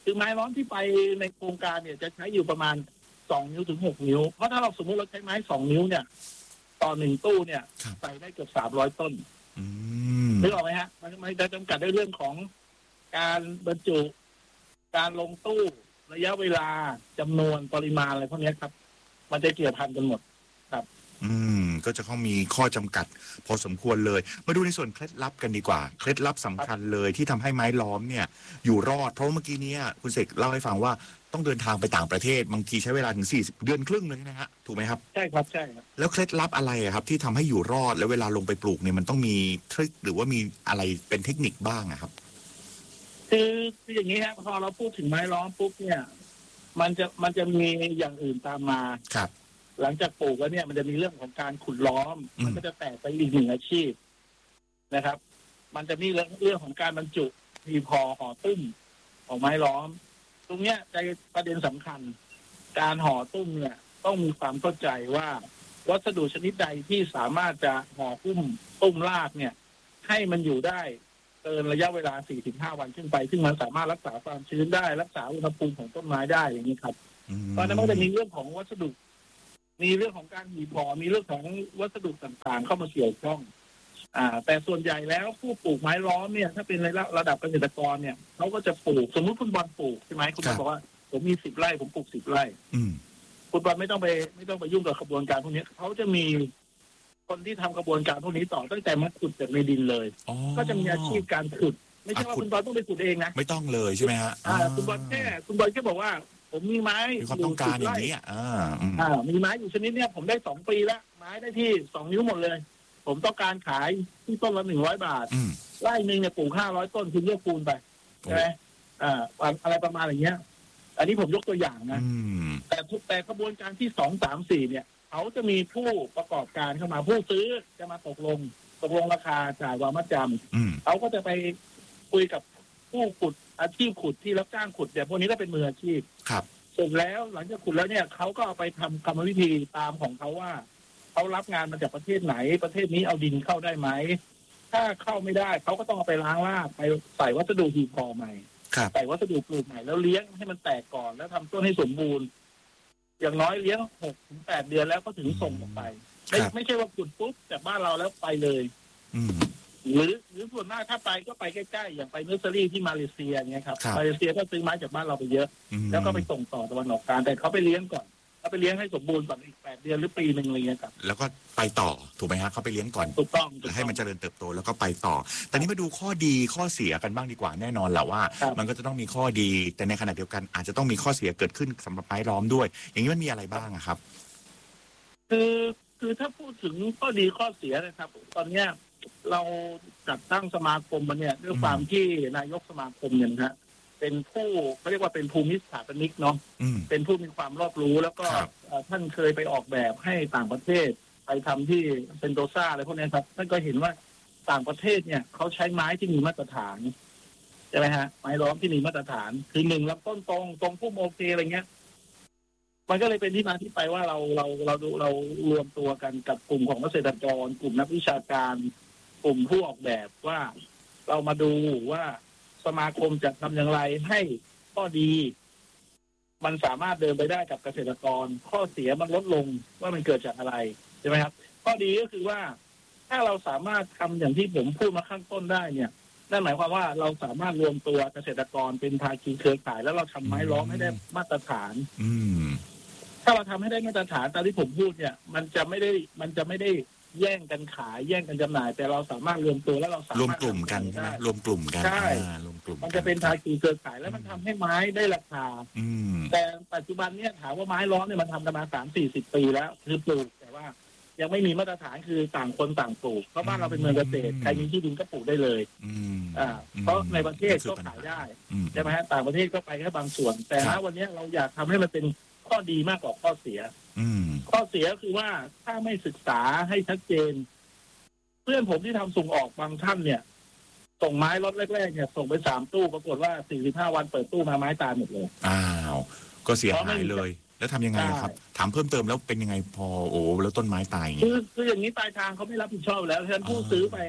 คือไม้ล้อมที่ไปในโครงการเนี่ยจะใช้อยู่ประมาณสองนิ้วถึงหกนิ้วเพราะถ้าเราสมมติเราใช้ไม้สองนิ้วเนี่ยต่อหนึ่งตู้เนี่ยใส่ได้เกือบสามร้อยต้นนึกออกไหมฮะมันมันจะจำกัดด้วยเรื่องของการบรรจุการลงตู้ระยะเวลาจำนวนปริมาณอะไรพวกนี้ครับมันจะเกี่ยวพันกันหมดครับอืมก็จะต้องมีข้อจำกัดพอสมควรเลยมาดูในส่วนเคล็ดลับกันดีกว่าเคล็ดลับสำคัญเลยที่ทำให้ไม้ล้อมเนี่ยอยู่รอดเพราะเมื่อกี้นี้คุณเสกเล่าให้ฟังว่าต้องเดินทางไปต่างประเทศบางทีใช้เวลาถึงสี่สิบเดือนครึ่งเลยนะฮะถูกไหมครับใช่ครับใช่ครับแล้วเคล็ดลับอะไรครับที่ทำให้อยู่รอดแล้วเวลาลงไปปลูกเนี่ยมันต้องมีทริคหรือว่ามีอะไรเป็นเทคนิคบ้างครับคือคืออย่างนี้ครับพอเราพูดถึงไม้ล้อมปุ๊บเนี่ยมันจะมันจะมีอย่างอื่นตามมาครับหลังจากปลูกแล้วเนี่ยมันจะมีเรื่องของการขุดล้อมมันก็จะแตกไปอีกหนึ่งอาชีพนะครับ มันจะมีเรื่องเรื่องของการบรรจุมีพอห่อตุ้มของไม้ล้อมตรงเนี้ยใจประเด็นสำคัญการห่อตุ้มเนี่ยต้องมีความเข้าใจว่าวัสดุชนิดใดที่สามารถจะห่อตุ้มตุ้มรากเนี่ยให้มันอยู่ได้เกินระยะเวลา สี่ถึงห้า วันขึ้นไปซึ่งมันสามารถรักษาความชื้นได้รักษาอุณหภูมิของต้นไม้ได้อย่างนี้ครับตอนนั้นมันจะมีเรื่องของวัสดุมีเรื่องของการหีบห่อมีเรื่องของวัสดุต่างๆเข้ามาเกี่ยวข้องอ่าแต่ส่วนใหญ่แล้วผู้ปลูกไม้ล้อมเนี่ยถ้าเป็นในระดับเกษตรกรเนี่ยเขาก็จะปลูกสมมติคุณบอลปลูกใช่ไหมคุณบอลบอกว่าผมมีสิบไร่ผมปลูกสิบไร่คุณบอลไม่ต้องไปไม่ต้องไปยุ่งกับกระบวนการพวกนี้เขาจะมีคนที่ทำกระบวนการพวกนี้ต่อตั้งแต่มาขุดจากในดินเลยก็จะมีอาชีพการขุดไม่ใช่ว่าคุณบอลต้องไปขุดเองนะไม่ต้องเลยใช่ไหมฮะอ่าคุณบอลแค่คุณบอลแค่บอกว่าผมมีไม้มีความต้องการอย่างนี้อ่าอ่ามีไม้อยู่ชนิดเนี้ยผมได้สองปีแล้วไม้ได้ที่สองนิ้วหมดเลยผมต้องการขายที่ต้นละหนึ่งร้อยบาทไร่หนึ่งเนี่ยปลูกห้าร้อยต้นคุณเลือกคูณไปใช่ไหมอ่าอะไรประมาณอย่างเงี้ยอันนี้ผมยกตัวอย่างนะแต่แต่กระบวนการที่สองสามสี่เนี่ยเขาจะมีผู้ประกอบการเข้ามาผู้ซื้อจะมาตกลงตกลงราคาจ่ายวางมัดจำเขาก็จะไปคุยกับผู้ขุดอาชีพขุดที่รับจ้างขุดเนี่ยพวกนี้ก็เป็นมืออาชีพครับเสร็จแล้วหลังจากขุดแล้วเนี่ยเขาก็เอาไปทำกรรมวิธีตามของเขาว่าเขารับงานมาจากประเทศไหนประเทศนี้เอาดินเข้าได้ไหมถ้าเข้าไม่ได้เขาก็ต้องเอาไปล้างรากไปใส่วัสดุหีบห่อใหม่ใส่วัสดุปลูกใหม่แล้วเลี้ยงให้มันแตกก่อนแล้วทำต้นให้สมบูรณ์อย่างน้อยเลี้ยงหกถึงแปดเดือนแล้วก็ถึงส่งออกไปไม่ไม่ใช่ว่าขุดปุ๊บจากบ้านเราแล้วไปเลยหรือหรือส่วนมากถ้าไปก็ไปใกล้ๆอย่างไปเนอร์เซอรี่ที่มาเลเซียเงี้ยครับมาเลเซียก็ซื้อไม้จากบ้านเราไปเยอะแล้วก็ไปส่งต่อตะวันออกกลางแต่เขาไปเลี้ยงก่อนเขาไปเลี้ยงให้สมบูรณ์ก่อนอีกแปดเดือนหรือปีหนึ่งอะไรเงี้ยครับแล้วก็ไปต่อถูกไหมฮะเขาไปเลี้ยงก่อนถูกต้องให้มันเจริญเติบโตแล้วก็ไปต่อตอนนี้มาดูข้อดีข้อเสียกันบ้างดีกว่าแน่นอนแหละว่ามันก็จะต้องมีข้อดีแต่ในขณะเดียวกันอาจจะต้องมีข้อเสียเกิดขึ้นสำหรับไม้ล้อมด้วยอย่างนี้มันมีอะไรบ้างครับคือคือถ้าพูดถึงข้อดีข้อเสียนะครับตอนเนี้ยเราจัดตั้งสมาคมมาเนี่ยด้วยความที่นายกสมาคมเนี่ยนะเป็นผู้เขาเรียกว่าเป็นภูมิสถาปนิกเนาะเป็นผู้มีความรอบรู้แล้วก็ท่านเคยไปออกแบบให้ต่างประเทศไปทำที่เซนโตซาอะไรพวกนี้ครับท่านก็เห็นว่าต่างประเทศเนี่ยเขาใช้ไม้ที่มีมาตรฐานใช่ไหมฮะไม้ล้อมที่มีมาตรฐานคือหนึ่งลำต้นตรงตรงพุ่มโอเคอะไรเงี้ยมันก็เลยเป็นที่มาที่ไปว่าเราเราเราเรารวมตัวกันกับกลุ่มของเกษตรกรกลุ่มนักวิชาการกลุ่มผู้ออกแบบว่าเรามาดูว่าสมาคมจะทำอย่างไรให้ข้อดีมันสามารถเดินไปได้กับเกษตรกรข้อเสียมันลดลงว่ามันเกิดจากอะไรใช่ไหมครับข้อดีก็คือว่าถ้าเราสามารถทำอย่างที่ผมพูดมาข้างต้นได้เนี่ยนั่นหมายความว่าเราสามารถรวมตัวเกษตรกรเป็นภาคีเครือข่ายแล้วเราทำไม้ล้อมให้ได้มาตรฐานถ้าเราทำให้ได้มาตรฐานตามที่ผมพูดเนี่ยมันจะไม่ได้มันจะไม่ได้แย่งกันขายแย่งกันจำหน่ายแต่เราสามารถรวมตัวแล้วเราสามารถรวมกลุ่มกันใช่ไหมรวมกลุ่มกันใช่รวมกลุ่มมันจะเป็นภาคีเครือข่ายแล้วมันทำให้ไม้ได้ราคาแต่ปัจจุบันเนี่ยถามว่าไม้ล้อมเนี่ยมันทำกันมาสามสี่สิบปีแล้วคือปลูกแต่ว่ายังไม่มีมาตรฐานคือต่างคนต่างปลูกเพราะบ้านเราเป็นเมืองเกษตรใครมีที่ดินก็ปลูกได้เลยอ่าเพราะในประเทศก็ขายได้ใช่ไหมฮะต่างประเทศก็ไปแค่บางส่วนแต่ณวันนี้เราอยากทำให้มันเป็นข้อดีมากกว่าข้อเสียข้อเสียคือว่าถ้าไม่ศึกษาให้ชัดเจนเพื่อนผมที่ทำส่งออกบางท่านเนี่ยส่งไม้รถแรกๆเนี่ยส่งไปสามตู้ปรากฏว่าสี่สิบห้าวันเปิดตู้มาไม้ตายหมดเลยอ้าวก็เสียหายเลยแล้วทำยังไงครับถามเพิ่มเติมแล้วเป็นยังไงพอโอ้แล้วต้นไม้ตายอย่างนี้คือคืออย่างนี้ปลายทางเขาไม่รับผิดชอบแล้วฉะนั้นผู้ซื้อไปอ่ะ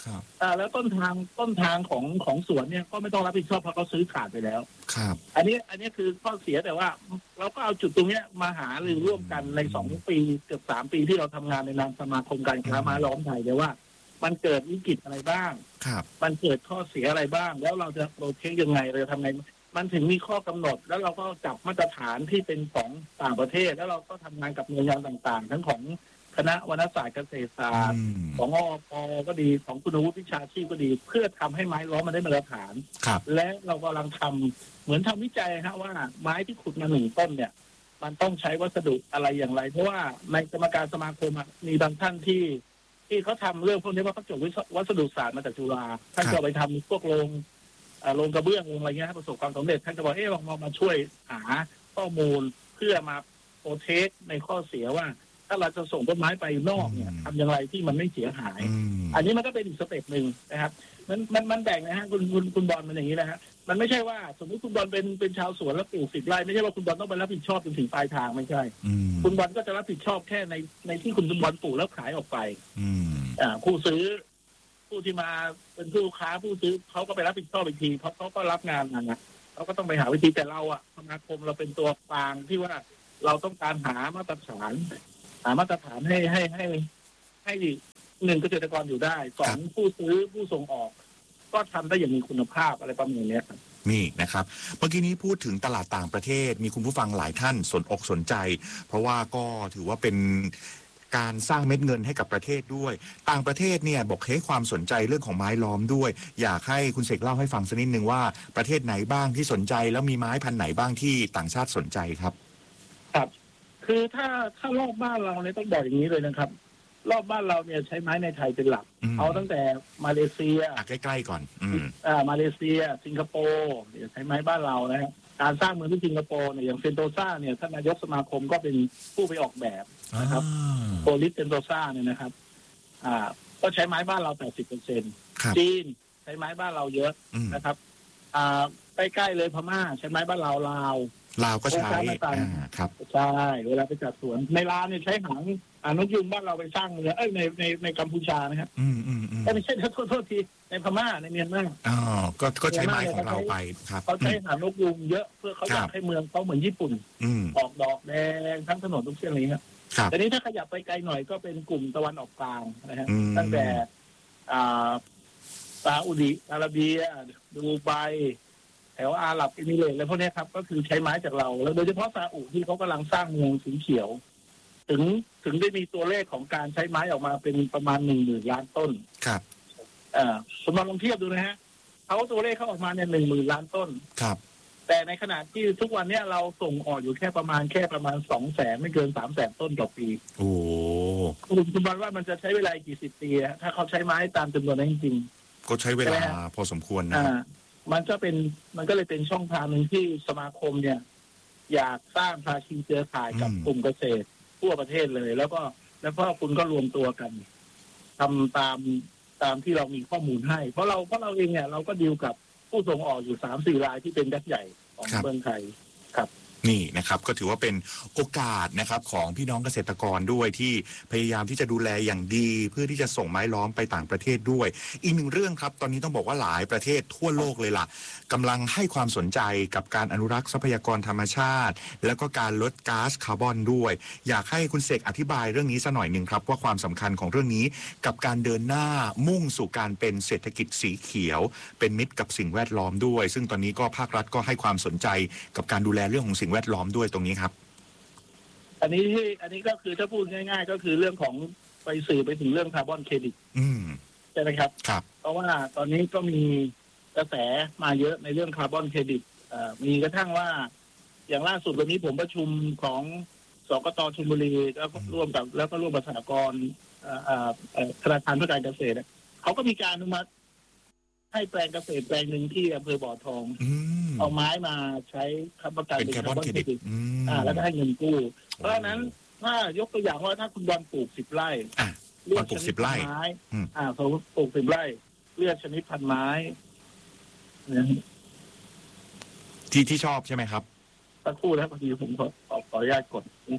ครับอ่าแล้วต้นทางต้นทางของของสวนเนี่ยก็ไม่ต้องรับผิดชอบเพราะเขาซื้อขาดไปแล้วครับอันนี้อันนี้คือข้อเสียแต่ว่าเราก็เอาจุดตรงเนี้ยมาหาหรือร่วมกันในสองปีเกือบสามปีที่เราทำงานในนามสมาคมการค้าม้าล้อมไทยเนี่ยว่ามันเกิดวิกฤตอะไรบ้างครับมันเกิดข้อเสียอะไรบ้าง แล้วเราจะโปรเทคยังไงเราจะทำไงมันถึงมีข้อกำหนด แล้วเราก็จับมาตรฐานที่เป็นของต่างประเทศ แล้วเราก็ทำงานกับหน่วยงานต่างๆ ทั้งของคณะวรรณศาสตร์เกษตรศาสตร์อืมของอปก็ดีของคุณวุฒิวิชาชีพก็ดี เพื่อทำให้ไม้ล้อมมันได้มาตรฐานครับและเรากำลังทำเหมือนทำวิจัยฮะว่าไม้ที่ขุดมาหนึ่งต้นเนี่ย มันต้องใช้วัสดุอะไรอย่างไร เพราะว่าในกรรมการสมาคมอะมีบางท่านที่ ที่เขาทำเรื่องพวกนี้ว่าเขาจบวัสดุศาสตร์มาจากจุฬาท่านก็ไปทำพวกโรงอ่าโรงกระเบื้องโรงอะไรเงี้ยให้ประสบความสำเร็จท่านก็บอกเออลองมาช่วยหาข้อมูลเพื่อมาโปรเทคในข้อเสียว่า ถ้าเราจะส่งต้นไม้ไปนอกเนี่ยทำอย่างไรที่มันไม่เสียหายอืมอันนี้มันก็เป็นอีกสเต็ปหนึ่งนะครับมันมันมันแบ่งนะฮะคุณคุณคุณบอลมันอย่างนี้นะฮะมันไม่ใช่ว่าสมมติคุณบอลเป็นเป็นชาวสวนแล้วปลูกสิบไร่ไม่ใช่ว่าคุณบอลต้องไปรับผิดชอบจนถึงปลายทางไม่ใช่อืมคุณบอลก็จะรับผิดชอบแค่ในในที่คุณบอลปลูกแล้วขายออกไปอืมอ่าผู้ซื้อผู้ที่มาเป็นผู้ค้าผู้ซื้อเขาก็ไปรับผิดชอบอีกทีเพราะเขาก็รับงานนะเขาก็ต้องไปหาวิธีแต่เราอะสมาคมเราเป็นตัวกลางที่ว่าเราต้องการหามาตรฐานหามาตรฐานให้ให้ให้ให้หนึ่งเกษตรกรอยู่ได้สองผู้ซื้อผู้ส่งออก ก็ทำได้อย่างมีคุณภาพอะไรประมาณนี้ครับนี่นะครับเมื่อกี้นี้พูดถึงตลาดต่างประเทศมีคุณผู้ฟังหลายท่านสนอกสนใจ เพราะว่าก็ถือว่าเป็นการสร้างเม็ดเงินให้กับประเทศด้วย ต่างประเทศเนี่ยบอกให้ความสนใจเรื่องของไม้ล้อมด้วย อยากให้คุณเสกเล่าให้ฟังสักนิดนึงว่าประเทศไหนบ้างที่สนใจแล้วมีไม้พันธุ์ไหนบ้างที่ต่างชาติสนใจครับครับ คือถ้าถ้ารอบบ้านเราเนี่ยต้องบอกอย่างนี้เลยนะครับ รอบบ้านเราเนี่ยใช้ไม้ในไทยเป็นหลักอืมเอาตั้งแต่มาเลเซียอ่ะใกล้ๆก่อน อืมอ่ามาเลเซีย สิงคโปร์เนี่ยใช้ไม้บ้านเรานะฮะการสร้างเมืองที่สิงคโปร์เนี่ยอย่างเซนโตซ่าเนี่ยท่านนายกสมาคมก็เป็นผู้ไปออกแบบนะครับ โพลิสเซนโตซ่าเนี่ยนะครับ อ่า ก็ใช้ไม้บ้านเรา แปดสิบเปอร์เซ็นต์ครับจีนใช้ไม้บ้านเราเยอะอืมนะครับ อ่าใกล้ๆเลยพม่าใช้ไม้บ้านเราลาวลาวก็ใช้โครงการต่างๆอ่าครับใช่ เวลาไปจัดสวน ในลาวเนี่ยใช้หางอ่านกยุงบ้านเราไปสร้างเมืองเอ้ยในในในกัมพูชานะครับอืมอืมอืมเอ้ยไม่ใช่โทษโทษทีในพม่าในเมียนมาอ๋อก็ก็ใช้ไม้ของเราไปครับเขาใช้หางนกยุงเยอะเพื่อเขาอยากให้เมืองเขาเหมือนญี่ปุ่นอืมออกดอกแดงทั้งถนนทุกเส้นเลยครับครับแต่นี้ถ้าขยับไปไกลหน่อยก็เป็นกลุ่มตะวันออกกลางนะฮะอืมตั้งแต่อ่าซาอุดิอาระเบียดูไบแถวอาหรับเอมิเรตส์อะไรพวกนี้ครับก็คือใช้ไม้จากเราแล้วโดยเฉพาะซาอุที่เขากำลังสร้างเมืองสีเขียว ถึงถึงได้มีตัวเลขของการใช้ไม้ออกมาเป็นประมาณหนึ่งหมื่นล้านต้นครับอ่าสมมติลองเทียบดูนะฮะเขาตัวเลขเขาออกมาเนี่ยหนึ่งหมื่นล้านต้นครับแต่ในขณะที่ทุกวันเนี้ยเราส่งออกอยู่แค่ประมาณแค่ประมาณสองแสนไม่เกินสามแสนต้นต่อปีโอ้คุณคุณบอลว่ามันจะใช้เวลากี่สิบปีอะถ้าเขาใช้ไม้ตามจำนวนนั้นจริงก็ใช้เวลาพอสมควรๆนะอ่าครับมันก็เป็นมันก็เลยเป็นช่องทางหนึ่งที่สมาคมเนี่ย อยากสร้างภาคีเครือข่ายกับอืมกลุ่มเกษตรทั่วประเทศเลย แล้วก็แล้วก็คุณก็รวมตัวกันทำตามตามที่เรามีข้อมูลให้ เพราะเราเพราะเราเองเนี่ยเราก็ดีลกับผู้ส่งออกอยู่สามสี่รายที่เป็นยักษ์ใหญ่ของเมืองไทยครับนี่นะครับก็ถือว่าเป็นโอกาสนะครับของพี่น้องเกษตรกรด้วยที่พยายามที่จะดูแลอย่างดีเพื่อที่จะส่งไม้ล้อมไปต่างประเทศด้วย อีกหนึ่งเรื่องครับตอนนี้ต้องบอกว่าหลายประเทศทั่วโลกเลยล่ะกำลังให้ความสนใจกับการอนุรักษ์ทรัพยากรธรรมชาติ แล้วก็การลดก๊าซคาร์บอนด้วย อยากให้คุณเสกอธิบายเรื่องนี้สักหน่อยหนึ่งครับว่าความสำคัญของเรื่องนี้กับการเดินหน้ามุ่งสู่การเป็นเศรษฐกิจสีเขียว เป็นมิตรกับสิ่งแวดล้อมด้วย ซึ่งตอนนี้ก็ภาครัฐก็ให้ความสนใจกับการดูแลเรื่องของสิ่งแวดล้อมด้วยตรงนี้ครับอันนี้ที่อันนี้ก็คือถ้าพูดง่าย ๆ ก็คือเรื่องของไปสื่อไปถึงเรื่องคาร์บอนเครดิตอืมใช่ไหมครับครับเพราะว่าตอนนี้ก็มีกระแสมาเยอะในเรื่องคาร์บอนเครดิตเอ่อมีกระทั่งว่า อย่างล่าสุดวันนี้ผมประชุมของสกต.ชลบุรีแล้วก็ร่วมกับแล้วก็ร่วมกับสหกรณ์เอ่อเอ่อเอ่อธนาคารเพื่อการเกษตรเนี่ยเขาก็มีการอนุมัติให้แปลงเกษตรแปลงหนึ่งที่อำเภอบ่อทองอืมเอาไม้มาใช้ค้ำประกันเป็นคาร์บอนเครดิตอืมอ่าแล้วก็ให้เงินกู้เพราะฉะนั้นถ้ายกตัวอย่างว่าถ้าคุณบอลปลูกสิบไร่อ่ะเลือกปลูชกนิสิดบไร่พันไม้อืมอ่าเขาปลูกสิบไร่เลือกชนิดพันไม้นะที่ที่ชอบใช่ไหมครับสักครู่แล้วพอดีผมขอขอขออนุญาตกดนี่ก่อน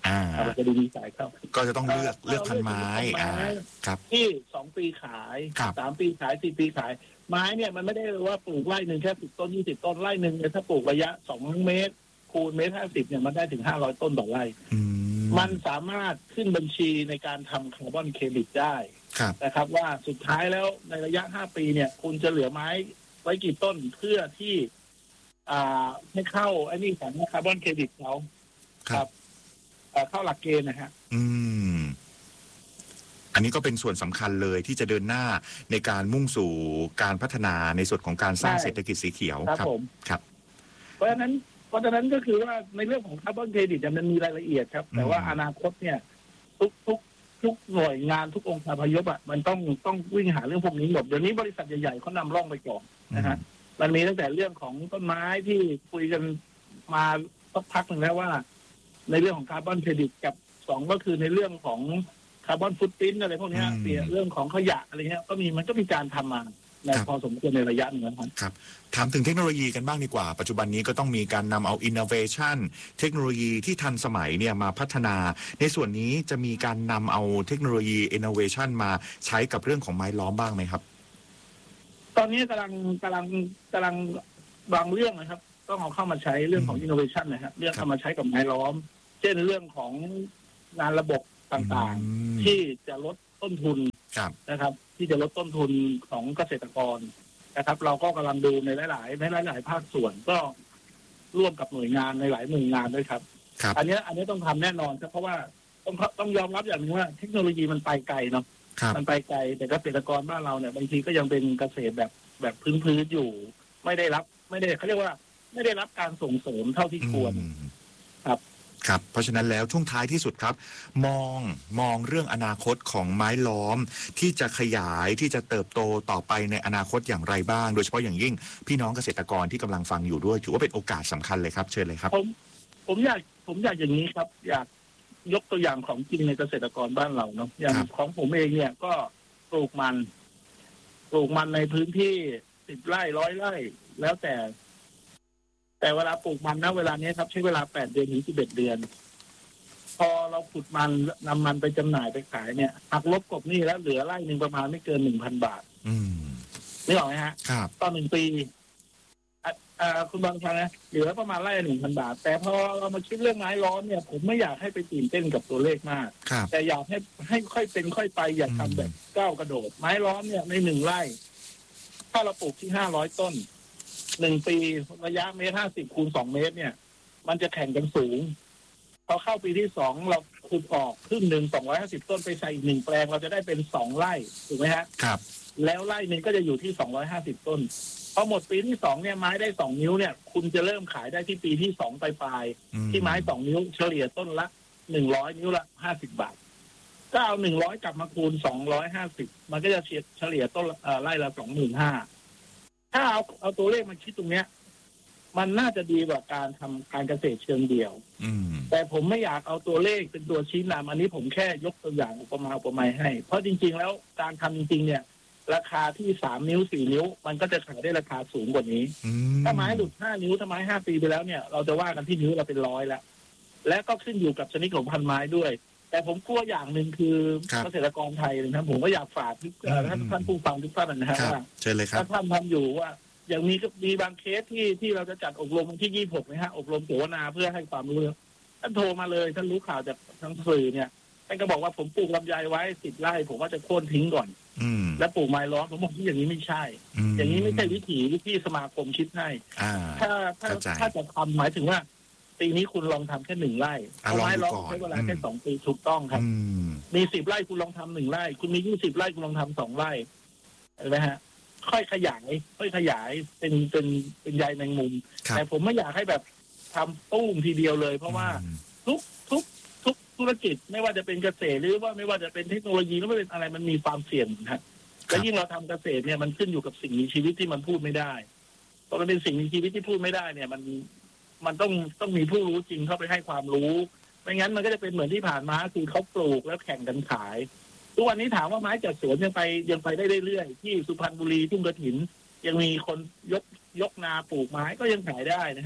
อ่าเราจะดูดีสายเข้าก็จะต้องเลือกเลือกพันไม้อ่าครับที่สองปีขายครับสามปีขายสี่ปีขายไม้เนี่ยมันไม่ได้ว่าปลูกไร่หนึ่งแค่สิบต้นยี่สิบต้นไร่หนึ่งเนี่ยถ้าปลูกระยะสองเมตรคูณเมตรห้าสิบเนี่ยมันได้ถึงห้าร้อยต้นต่อไร่มันสามารถขึ้นบัญชีในการทำคาร์บอนเครดิตได้นะครับว่าสุดท้ายแล้วในระยะห้าปีเนี่ยคุณจะเหลือไม้ไว้กี่ต้นเพื่อที่อ่าให้เข้าไอ้นี่ของคาร์บอนเครดิตเขาครับเข้าหลักเกณฑ์นะฮะอืมอันนี้ก็เป็นส่วนสำคัญเลยที่จะเดินหน้าในการมุ่งสู่การพัฒนาในส่วนของการสร้างเศรษฐกิจสีเขียวครับผมครับเพราะฉะนั้นเพราะฉะนั้นก็คือว่าในเรื่องของคาร์บอนเครดิตมันมีรายละเอียดครับแต่ว่าอนาคตเนี่ยทุกทุกทุกหน่วยงานทุกองค์การพยพอ่ะมันต้องต้องวิ่งหาเรื่องพวกนี้หมดเดี๋ยวนี้บริษัทใหญ่ๆเขานำร่องไปก่อนนะฮะมันมีตั้งแต่เรื่องของต้นไม้ที่คุยกันมาสักพักหนึ่งแล้วว่าในเรื่องของคาร์บอนเครดิตกับสองก็คือในเรื่องของคาร์บอนฟุตปรินท์อะไรพวกนี้เสียเรื่องของขยะอะไรเงี้ยก็มีมันก็มีการทำมาในพอสมควรในระยะหนึ่งนะครับครับถามถึงเทคโนโลยีกันบ้างดีกว่าปัจจุบันนี้ก็ต้องมีการนำเอา innovation เทคโนโลยีที่ทันสมัยเนี่ยมาพัฒนาในส่วนนี้จะมีการนำเอาเทคโนโลยี innovation มาใช้กับเรื่องของไม้ล้อมบ้างไหมครับตอนนี้กำลังกำลังกำลังบางเรื่องนะครับต้องเอาเข้ามาใช้เรื่องของ innovation นะครับเรื่องเข้ามาใช้กับไม้ล้อมเช่นเรื่องของงานระบบต่างๆที่จะลดต้นทุนนะครับที่จะลดต้นทุนของเกษตรกรนะครับเราก็กำลังดูในหลายๆในหลายๆภาคส่วนก็ร่วมกับหน่วยงานในหลายหน่วยงานด้วยครับอันนี้อันนี้ต้องทำแน่นอนครับเพราะว่าต้องต้องยอมรับอย่างนึงว่าเทคโนโลยีมันไปไกลเนาะมันไปไกลแต่เกษตรกรบ้านเราเนี่ยบางทีก็ยังเป็นเกษตรแบบแบบพื้นๆอยู่ไม่ได้รับไม่ได้เขาเรียกว่าไม่ได้รับการส่งเสริมเท่าที่ควรครับครับเพราะฉะนั้นแล้วช่วงท้ายที่สุดครับมองมองเรื่องอนาคตของไม้ล้อมที่จะขยายที่จะเติบโตต่อไปในอนาคตอย่างไรบ้างโดยเฉพาะอย่างยิ่งพี่น้องเกษตรกรที่กำลังฟังอยู่ด้วยถือว่าเป็นโอกาสสำคัญเลยครับเชิญเลยครับผมผมอยากผมอยากอย่างนี้ครับอยากยกตัวอย่างของจริงในเกษตรกรบ้านเราเนาะอย่างของผมเองเนี่ยก็ปลูกมันปลูกมันในพื้นที่สิบไร่ร้อยไร่แล้วแต่แต่เวลาปลูกมันนะเวลานี้ครับใช้เวลาแปดเดือนถึงสิบเอ็ดเดือนพอเราขุดมันนำมันไปจำหน่ายไปขายเนี่ยหักลบกบหนี้แล้วเหลือไร่หนึ่งประมาณไม่เกินหนึ่งพันบาทนี่หรอไหมฮะต่อหนึ่งปีอ่าคุณบางท่านนะเหลือประมาณไร่หนึ่งพันบาทแต่พอเรามาคิดเรื่องไม้ล้อมเนี่ยผมไม่อยากให้ไปตื่นเต้นกับตัวเลขมากแต่อยากให้ให้ค่อยเป็นค่อยไปอย่าทำแบบก้าวกระโดดไม้ล้อมเนี่ยในหนึ่งไร่ถ้าเราปลูกที่ห้าร้อยต้นหนึ่งปีระยะเมตรห้าสิบคูณสองเมตรเนี่ยมันจะแข่งกันสูงพอเข้าปีที่สองเราขุดออกครึ่งหนึ่งสองร้อยห้าสิบต้นไปใส่อีกหนึ่งแปลงเราจะได้เป็นสองไร่ถูกไหมฮะครับแล้วไร่หนึ่งก็จะอยู่ที่สองร้อยห้าสิบต้นพอหมดปีที่สองเนี่ยไม้ได้สองนิ้วเนี่ยคุณจะเริ่มขายได้ที่ปีที่สองปลายๆที่ไม้สองนิ้วเฉลี่ยต้นละหนึ่งร้อยนิ้วละห้าสิบบาทก็เอาหนึ่งร้อยกลับมาคูณสองร้อยห้าสิบมันก็จะเฉลี่ยต้นไร่ละสองหมื่นห้าถ้าเอาเอาตัวเลขมาคิดตรงเนี้ยมันน่าจะดีกว่าการทำการเกษตรเชิงเดี่ยวแต่ผมไม่อยากเอาตัวเลขเป็นตัวชี้นำอันนี้ผมแค่ยกตัวอย่างอุปมาอุปไมยให้เพราะจริงๆแล้วการทำจริงๆเนี่ยราคาที่สามนิ้วสี่นิ้วมันก็จะขายได้ราคาสูงกว่านี้ถ้าไม้หลุดห้านิ้วถ้าไม้ห้าปีไปแล้วเนี่ยเราจะว่ากันที่นิ้วเราเป็นร้อยแล้วและก็ขึ้นอยู่กับชนิดของพันไม้ด้วยแต่ผมกลัวอย่างหนึ่งคือเกษตรกรไทยนะครับผมก็อยากฝากท่านท่านผู้ฟังทุกท่านนะฮะว่าถ้าท่านทำอยู่ว่าอย่างมีมีบางเคสที่ที่เราจะจัดอบรมวันที่ยี่สิบหกนะฮะอบรมเสวนาเพื่อให้ความรู้ท่านโทรมาเลยท่านรู้ข่าวจากทางสื่อเนี่ยท่านก็บอกว่าผมปลูกลำไยไว้สิบไร่ผมว่าจะโค่นทิ้งก่อนแล้วปลูกไม้ล้อมผมบอกที่อย่างนี้ไม่ใช่อย่างนี้ไม่ใช่วิถีที่สมาคมคิดให้ถ้าถ้าถ้าจะทำหมายถึงว่าปีนี้คุณลองทำแค่หนึ่งไร่เอาไม้ล้อมใช้เวลาแค่สองปีถูกต้องครับมีสิบไร่คุณลองทำหนึ่งไร่คุณมียี่สิบไร่คุณลองทำสองไร่เห็นไหมฮะค่อยขยายค่อยขยายเป็นเป็นเป็นใยแมงมุมแต่ผมไม่อยากให้แบบทำตุ้มทีเดียวเลยเพราะว่าทุกทุกทุกธุรกิจไม่ว่าจะเป็นเกษตรหรือว่าไม่ว่าจะเป็นเทคโนโลยีหรือว่าเป็นอะไรมันมีความเสี่ยงนะและยิ่งเราทำเกษตรเนี่ยมันขึ้นอยู่กับสิ่งมีชีวิตที่มันพูดไม่ได้พอมันเป็นสิ่งมีชีวิตที่พูดไม่ได้เนี่ยมันมันต้องต้องมีผู้รู้จริงเข้าไปให้ความรู้ไม่งั้นมันก็จะเป็นเหมือนที่ผ่านมาคือเขาปลูกแล้วแข่งกันขายทุกวันนี้ถามว่าไม้จัดสวนยังไปยังไปได้เรื่อยๆที่สุพรรณบุรีทุ่งกระถินยังมีคนยกยกนาปลูกไม้ก็ยังขายได้นะฮะ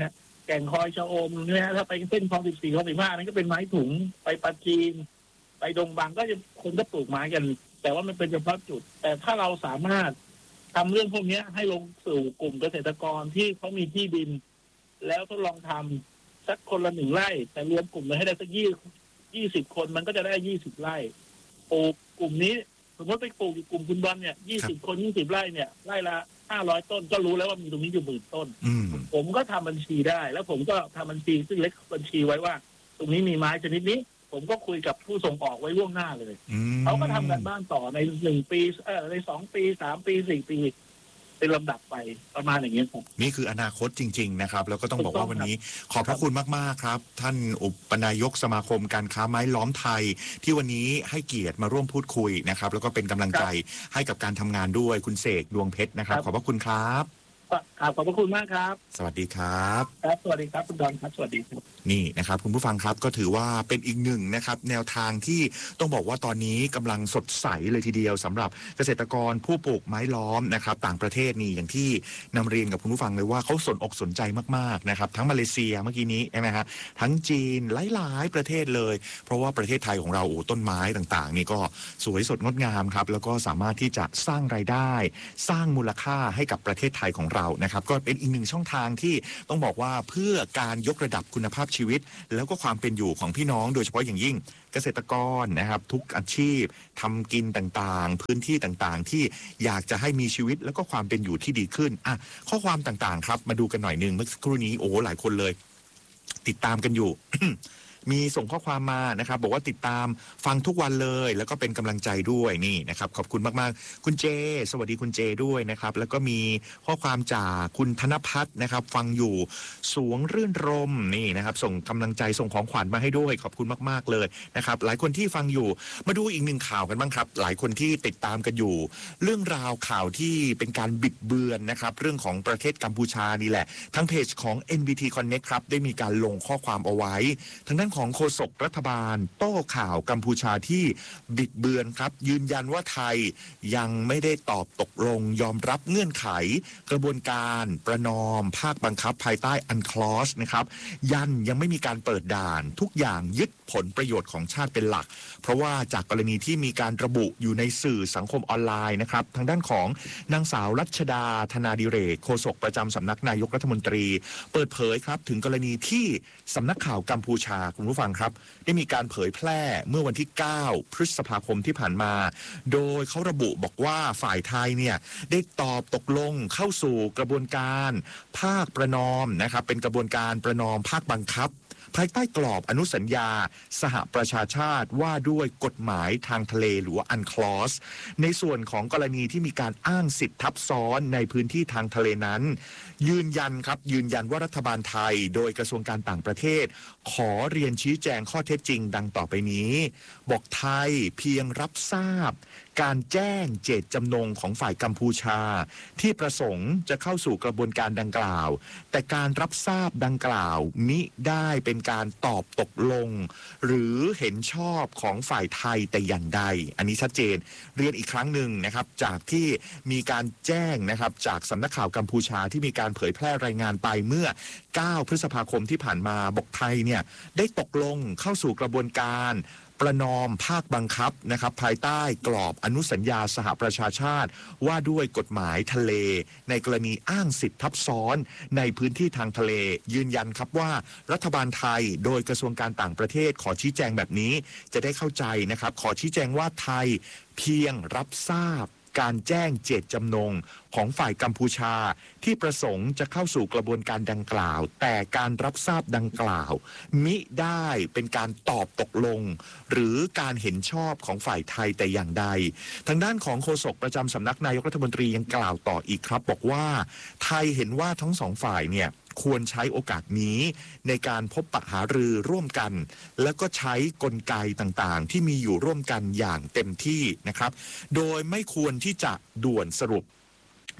แก่งคอยชะอมเนี่ยถ้าไปเส้นคลองสิบสี่คลองสิบห้านั่นก็เป็นไม้ถุงไปปาจีนไปดงบางก็จะคนก็ปลูกไม้กันแต่ว่ามันเป็นเฉพาะจุดแต่ถ้าเราสามารถทำเรื่องพวกนี้ให้ลงสู่กลุ่มเกษตรกรที่เขามีที่ดินแล้วทดลองทำสักคนละหนึ่งไร่แต่รวมกลุ่มเลยให้ได้สักยี่ยี่สิบคนมันก็จะได้ยี่สิบไร่ปลูกกลุ่มนี้สมมติไปปลูกกลุ่มคุณบอลเนี่ยยี่สิบคนยี่สิบไร่เนี่ยไร่ละห้าร้อยต้นก็รู้แล้วว่ามีตรงนี้อยู่หมื่นต้นผมก็ทำบัญชีได้แล้วผมก็ทำบัญชีซึ่งเล็กบัญชีไว้ว่าตรงนี้มีไม้ชนิดนี้ผมก็คุยกับผู้ส่งออกไว้ล่วงหน้าเลยเขาก็ทำกันบ้านต่อในหนึ่งปีเออในสองปีสามปีสี่ปีเป็นลำดับไปประมาณอย่างนี้ครับนี่คืออนาคตจริงๆนะครับแล้วก็ต้องบอกว่าวันนี้ขอบพระคุณมากๆครับท่านอุปนายกสมาคมการค้าไม้ล้อมไทยที่วันนี้ให้เกียรติมาร่วมพูดคุยนะครับแล้วก็เป็นกำลังใจให้กับการทำงานด้วยคุณเสกดวงเพชรนะครับขอบพระคุณครับครับขอบพระคุณมากครับสวัสดีครับครับสวัสดีครับคุณดอนครับสวัสดีครับนี่นะครับคุณผู้ฟังครับก็ถือว่าเป็นอีกหนึ่งนะครับแนวทางที่ต้องบอกว่าตอนนี้กำลังสดใสเลยทีเดียวสำหรับเกษตรกรผู้ปลูกไม้ล้อมนะครับต่างประเทศนี่อย่างที่นำเรียนกับคุณผู้ฟังเลยว่าเขาสนอกสนใจมากๆนะครับทั้งมาเลเซียเมื่อกี้นี้ใช่ไหมฮะทั้งจีนหลายๆประเทศเลยเพราะว่าประเทศไทยของเราโอ้ต้นไม้ต่างๆนี่ก็สวยสดงดงามครับแล้วก็สามารถที่จะสร้างรายได้สร้างมูลค่าให้กับประเทศไทยของเรานะครับก็เป็นอีกหนึ่งช่องทางที่ต้องบอกว่าเพื่อการยกระดับคุณภาพชีวิตแล้วก็ความเป็นอยู่ของพี่น้องโดยเฉพาะอย่างยิ่งเกษตรกรนะครับทุกอาชีพทำกินต่างๆพื้นที่ต่างๆที่อยากจะให้มีชีวิตแล้วก็ความเป็นอยู่ที่ดีขึ้นอ่ะข้อความต่างๆครับมาดูกันหน่อยนึงเมื่อสักครู่นี้โอ้หลายคนเลยติดตามกันอยู่ มีส่งข้อความมานะครับบอกว่าติดตามฟังทุกวันเลยแล้วก็เป็นกำลังใจด้วยนี่นะครับขอบคุณมากๆคุณเจสวัสดีคุณเจด้วยนะครับแล้วก็มีข้อความจากคุณธนพัฒน์นะครับฟังอยู่สวงรื่นรมนี่นะครับส่งกำลังใจส่งของขวัญมาให้ด้วยขอบคุณมากๆเลยนะครับหลายคนที่ฟังอยู่มาดูอีกหนึ่งข่าวกันบ้างครับหลายคนที่ติดตามกันอยู่เรื่องราวข่าวที่เป็นการบิดเบือนนะครับเรื่องของประเทศกัมพูชานี่แหละทั้งเพจของ เอ็น บี ที Connect ครับได้มีการลงข้อความเอาไว้ทางด้านของโฆษกรัฐบาลโต้ข่าวกัมพูชาที่บิดเบือนครับยืนยันว่าไทยยังไม่ได้ตอบตกลงยอมรับเงื่อนไขกระบวนการประนอมภาคบังคับภายใต้อันคลอสนะครับยันยังไม่มีการเปิดด่านทุกอย่างยึดผลประโยชน์ของชาติเป็นหลักเพราะว่าจากกรณีที่มีการระบุอยู่ในสื่อสังคมออนไลน์นะครับทางด้านของนางสาวรัชดาธนาดิเรกโฆษกประจำสำนักนายกรัฐมนตรีเปิดเผยครับถึงกรณีที่สำนักข่าวกัมพูชาคุณผู้ฟังครับได้มีการเผยแพร่เมื่อวันที่เก้าพฤษภาคมที่ผ่านมาโดยเขาระบุบอกว่าฝ่ายไทยเนี่ยได้ตอบตกลงเข้าสู่กระบวนการภาคประนอมนะครับเป็นกระบวนการประนอมภาคบังคับภายใต้กรอบอนุสัญญาสหประชาชาติว่าด้วยกฎหมายทางทะเลหรือว่าอันคลอสในส่วนของกรณีที่มีการอ้างสิทธิทับซ้อนในพื้นที่ทางทะเลนั้นยืนยันครับยืนยันว่ารัฐบาลไทยโดยกระทรวงการต่างประเทศขอเรียนชี้แจงข้อเท็จจริงดังต่อไปนี้บอกไทยเพียงรับทราบการแจ้งเจตจำนงของฝ่ายกัมพูชาที่ประสงค์จะเข้าสู่กระบวนการดังกล่าวแต่การรับทราบดังกล่าวมิได้เป็นการตอบตกลงหรือเห็นชอบของฝ่ายไทยแต่อย่างใดอันนี้ชัดเจนเรียนอีกครั้งหนึ่งนะครับจากที่มีการแจ้งนะครับจากสำนักข่าวกัมพูชาที่มีการเผยแพร่รายงานไปเมื่อเก้าพฤษภาคมที่ผ่านมาบอกไทยเนี่ยได้ตกลงเข้าสู่กระบวนการประนอมภาคบังคับนะครับภายใต้กรอบอนุสัญญาสหประชาชาติว่าด้วยกฎหมายทะเลในกรณีอ้างสิทธิทับซ้อนในพื้นที่ทางทะเลยืนยันครับว่ารัฐบาลไทยโดยกระทรวงการต่างประเทศขอชี้แจงแบบนี้จะได้เข้าใจนะครับขอชี้แจงว่าไทยเพียงรับทราบการแจ้งเจตจำนงของฝ่ายกัมพูชาที่ประสงค์จะเข้าสู่กระบวนการดังกล่าวแต่การรับทราบดังกล่าวมิได้เป็นการตอบตกลงหรือการเห็นชอบของฝ่ายไทยแต่อย่างใดทางด้านของโฆษกประจำสำนักนายกรัฐมนตรียังกล่าวต่ออีกครับบอกว่าไทยเห็นว่าทั้งสองฝ่ายเนี่ยควรใช้โอกาสนี้ในการพบปะหารือร่วมกันแล้วก็ใช้กลไกต่างๆที่มีอยู่ร่วมกันอย่างเต็มที่นะครับโดยไม่ควรที่จะด่วนสรุป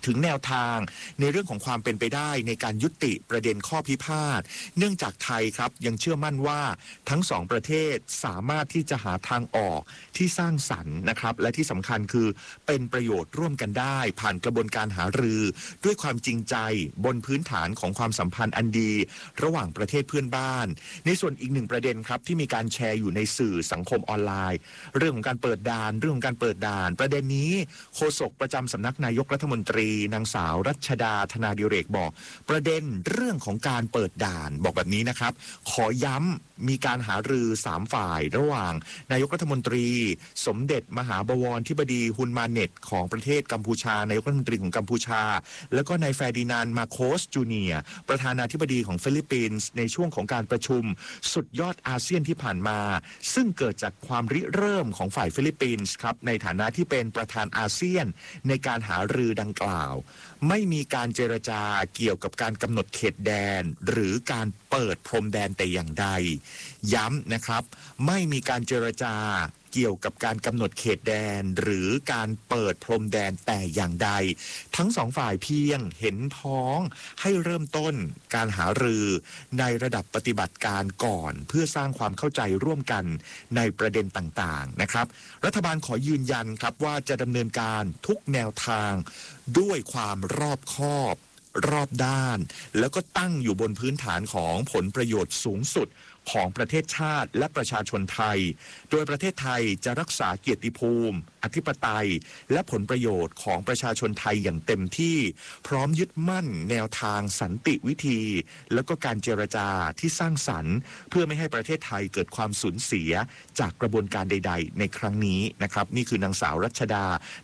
ถึงแนวทางในเรื่องของความเป็นไปได้ในการยุติประเด็นข้อพิพาทเนื่องจากไทยครับยังเชื่อมั่นว่าทั้งสองประเทศสามารถที่จะหาทางออกที่สร้างสรรค์นะครับและที่สำคัญคือเป็นประโยชน์ร่วมกันได้ผ่านกระบวนการหารือด้วยความจริงใจบนพื้นฐานของความสัมพันธ์อันดีระหว่างประเทศเพื่อนบ้านในส่วนอีกหนึ่งประเด็นครับที่มีการแชร์อยู่ในสื่อสังคมออนไลน์เรื่องของการเปิดด่านเรื่องของการเปิดด่านประเด็นนี้โฆษกประจำสำนักนายกรัฐมนตรีนางสาวรัชดาธนาดิเรกบอกประเด็นเรื่องของการเปิดด่านบอกแบบนี้นะครับขอย้ำมีการหารือสามฝ่ายระหว่างนายกรัฐมนตรีสมเด็จมหาบวรธิบดีฮุนมาเน็ตของประเทศกัมพูชานายกรัฐมนตรีของกัมพูชาแล้วก็นายแฟร์ดินานด์มาโคสจูเนียร์ประธานาธิบดีของฟิลิปปินส์ในช่วงของการประชุมสุดยอดอาเซียนที่ผ่านมาซึ่งเกิดจากความริเริ่มของฝ่ายฟิลิปปินส์ครับในฐานะที่เป็นประธานอาเซียนในการหารือดังกล่าวไม่มีการเจรจาเกี่ยวกับการกำหนดเขตแดนหรือการเปิดพรมแดนแต่อย่างใดย้ำนะครับไม่มีการเจรจาเกี่ยวกับการกำหนดเขตแดนหรือการเปิดพรมแดนแต่อย่างใดทั้งสองฝ่ายเพียงเห็นพ้องให้เริ่มต้นการหารือในระดับปฏิบัติการก่อนเพื่อสร้างความเข้าใจร่วมกันในประเด็นต่างๆนะครับรัฐบาลขอยืนยันครับว่าจะดำเนินการทุกแนวทางด้วยความรอบคอบรอบด้านแล้วก็ตั้งอยู่บนพื้นฐานของผลประโยชน์สูงสุดของประเทศชาติและประชาชนไทยโดยประเทศไทยจะรักษาเกียรติภูมิอธิปไตยและผลประโยชน์ของประชาชนไทยอย่างเต็มที่พร้อมยึดมั่นแนวทางสันติวิธีแล้วก็การเจรจาที่สร้างสรรค์เพื่อไม่ให้ประเทศไทยเกิดความสูญเสียจากกระบวนการใดๆในครั้งนี้นะครับนี่คือนางสาวรัชดา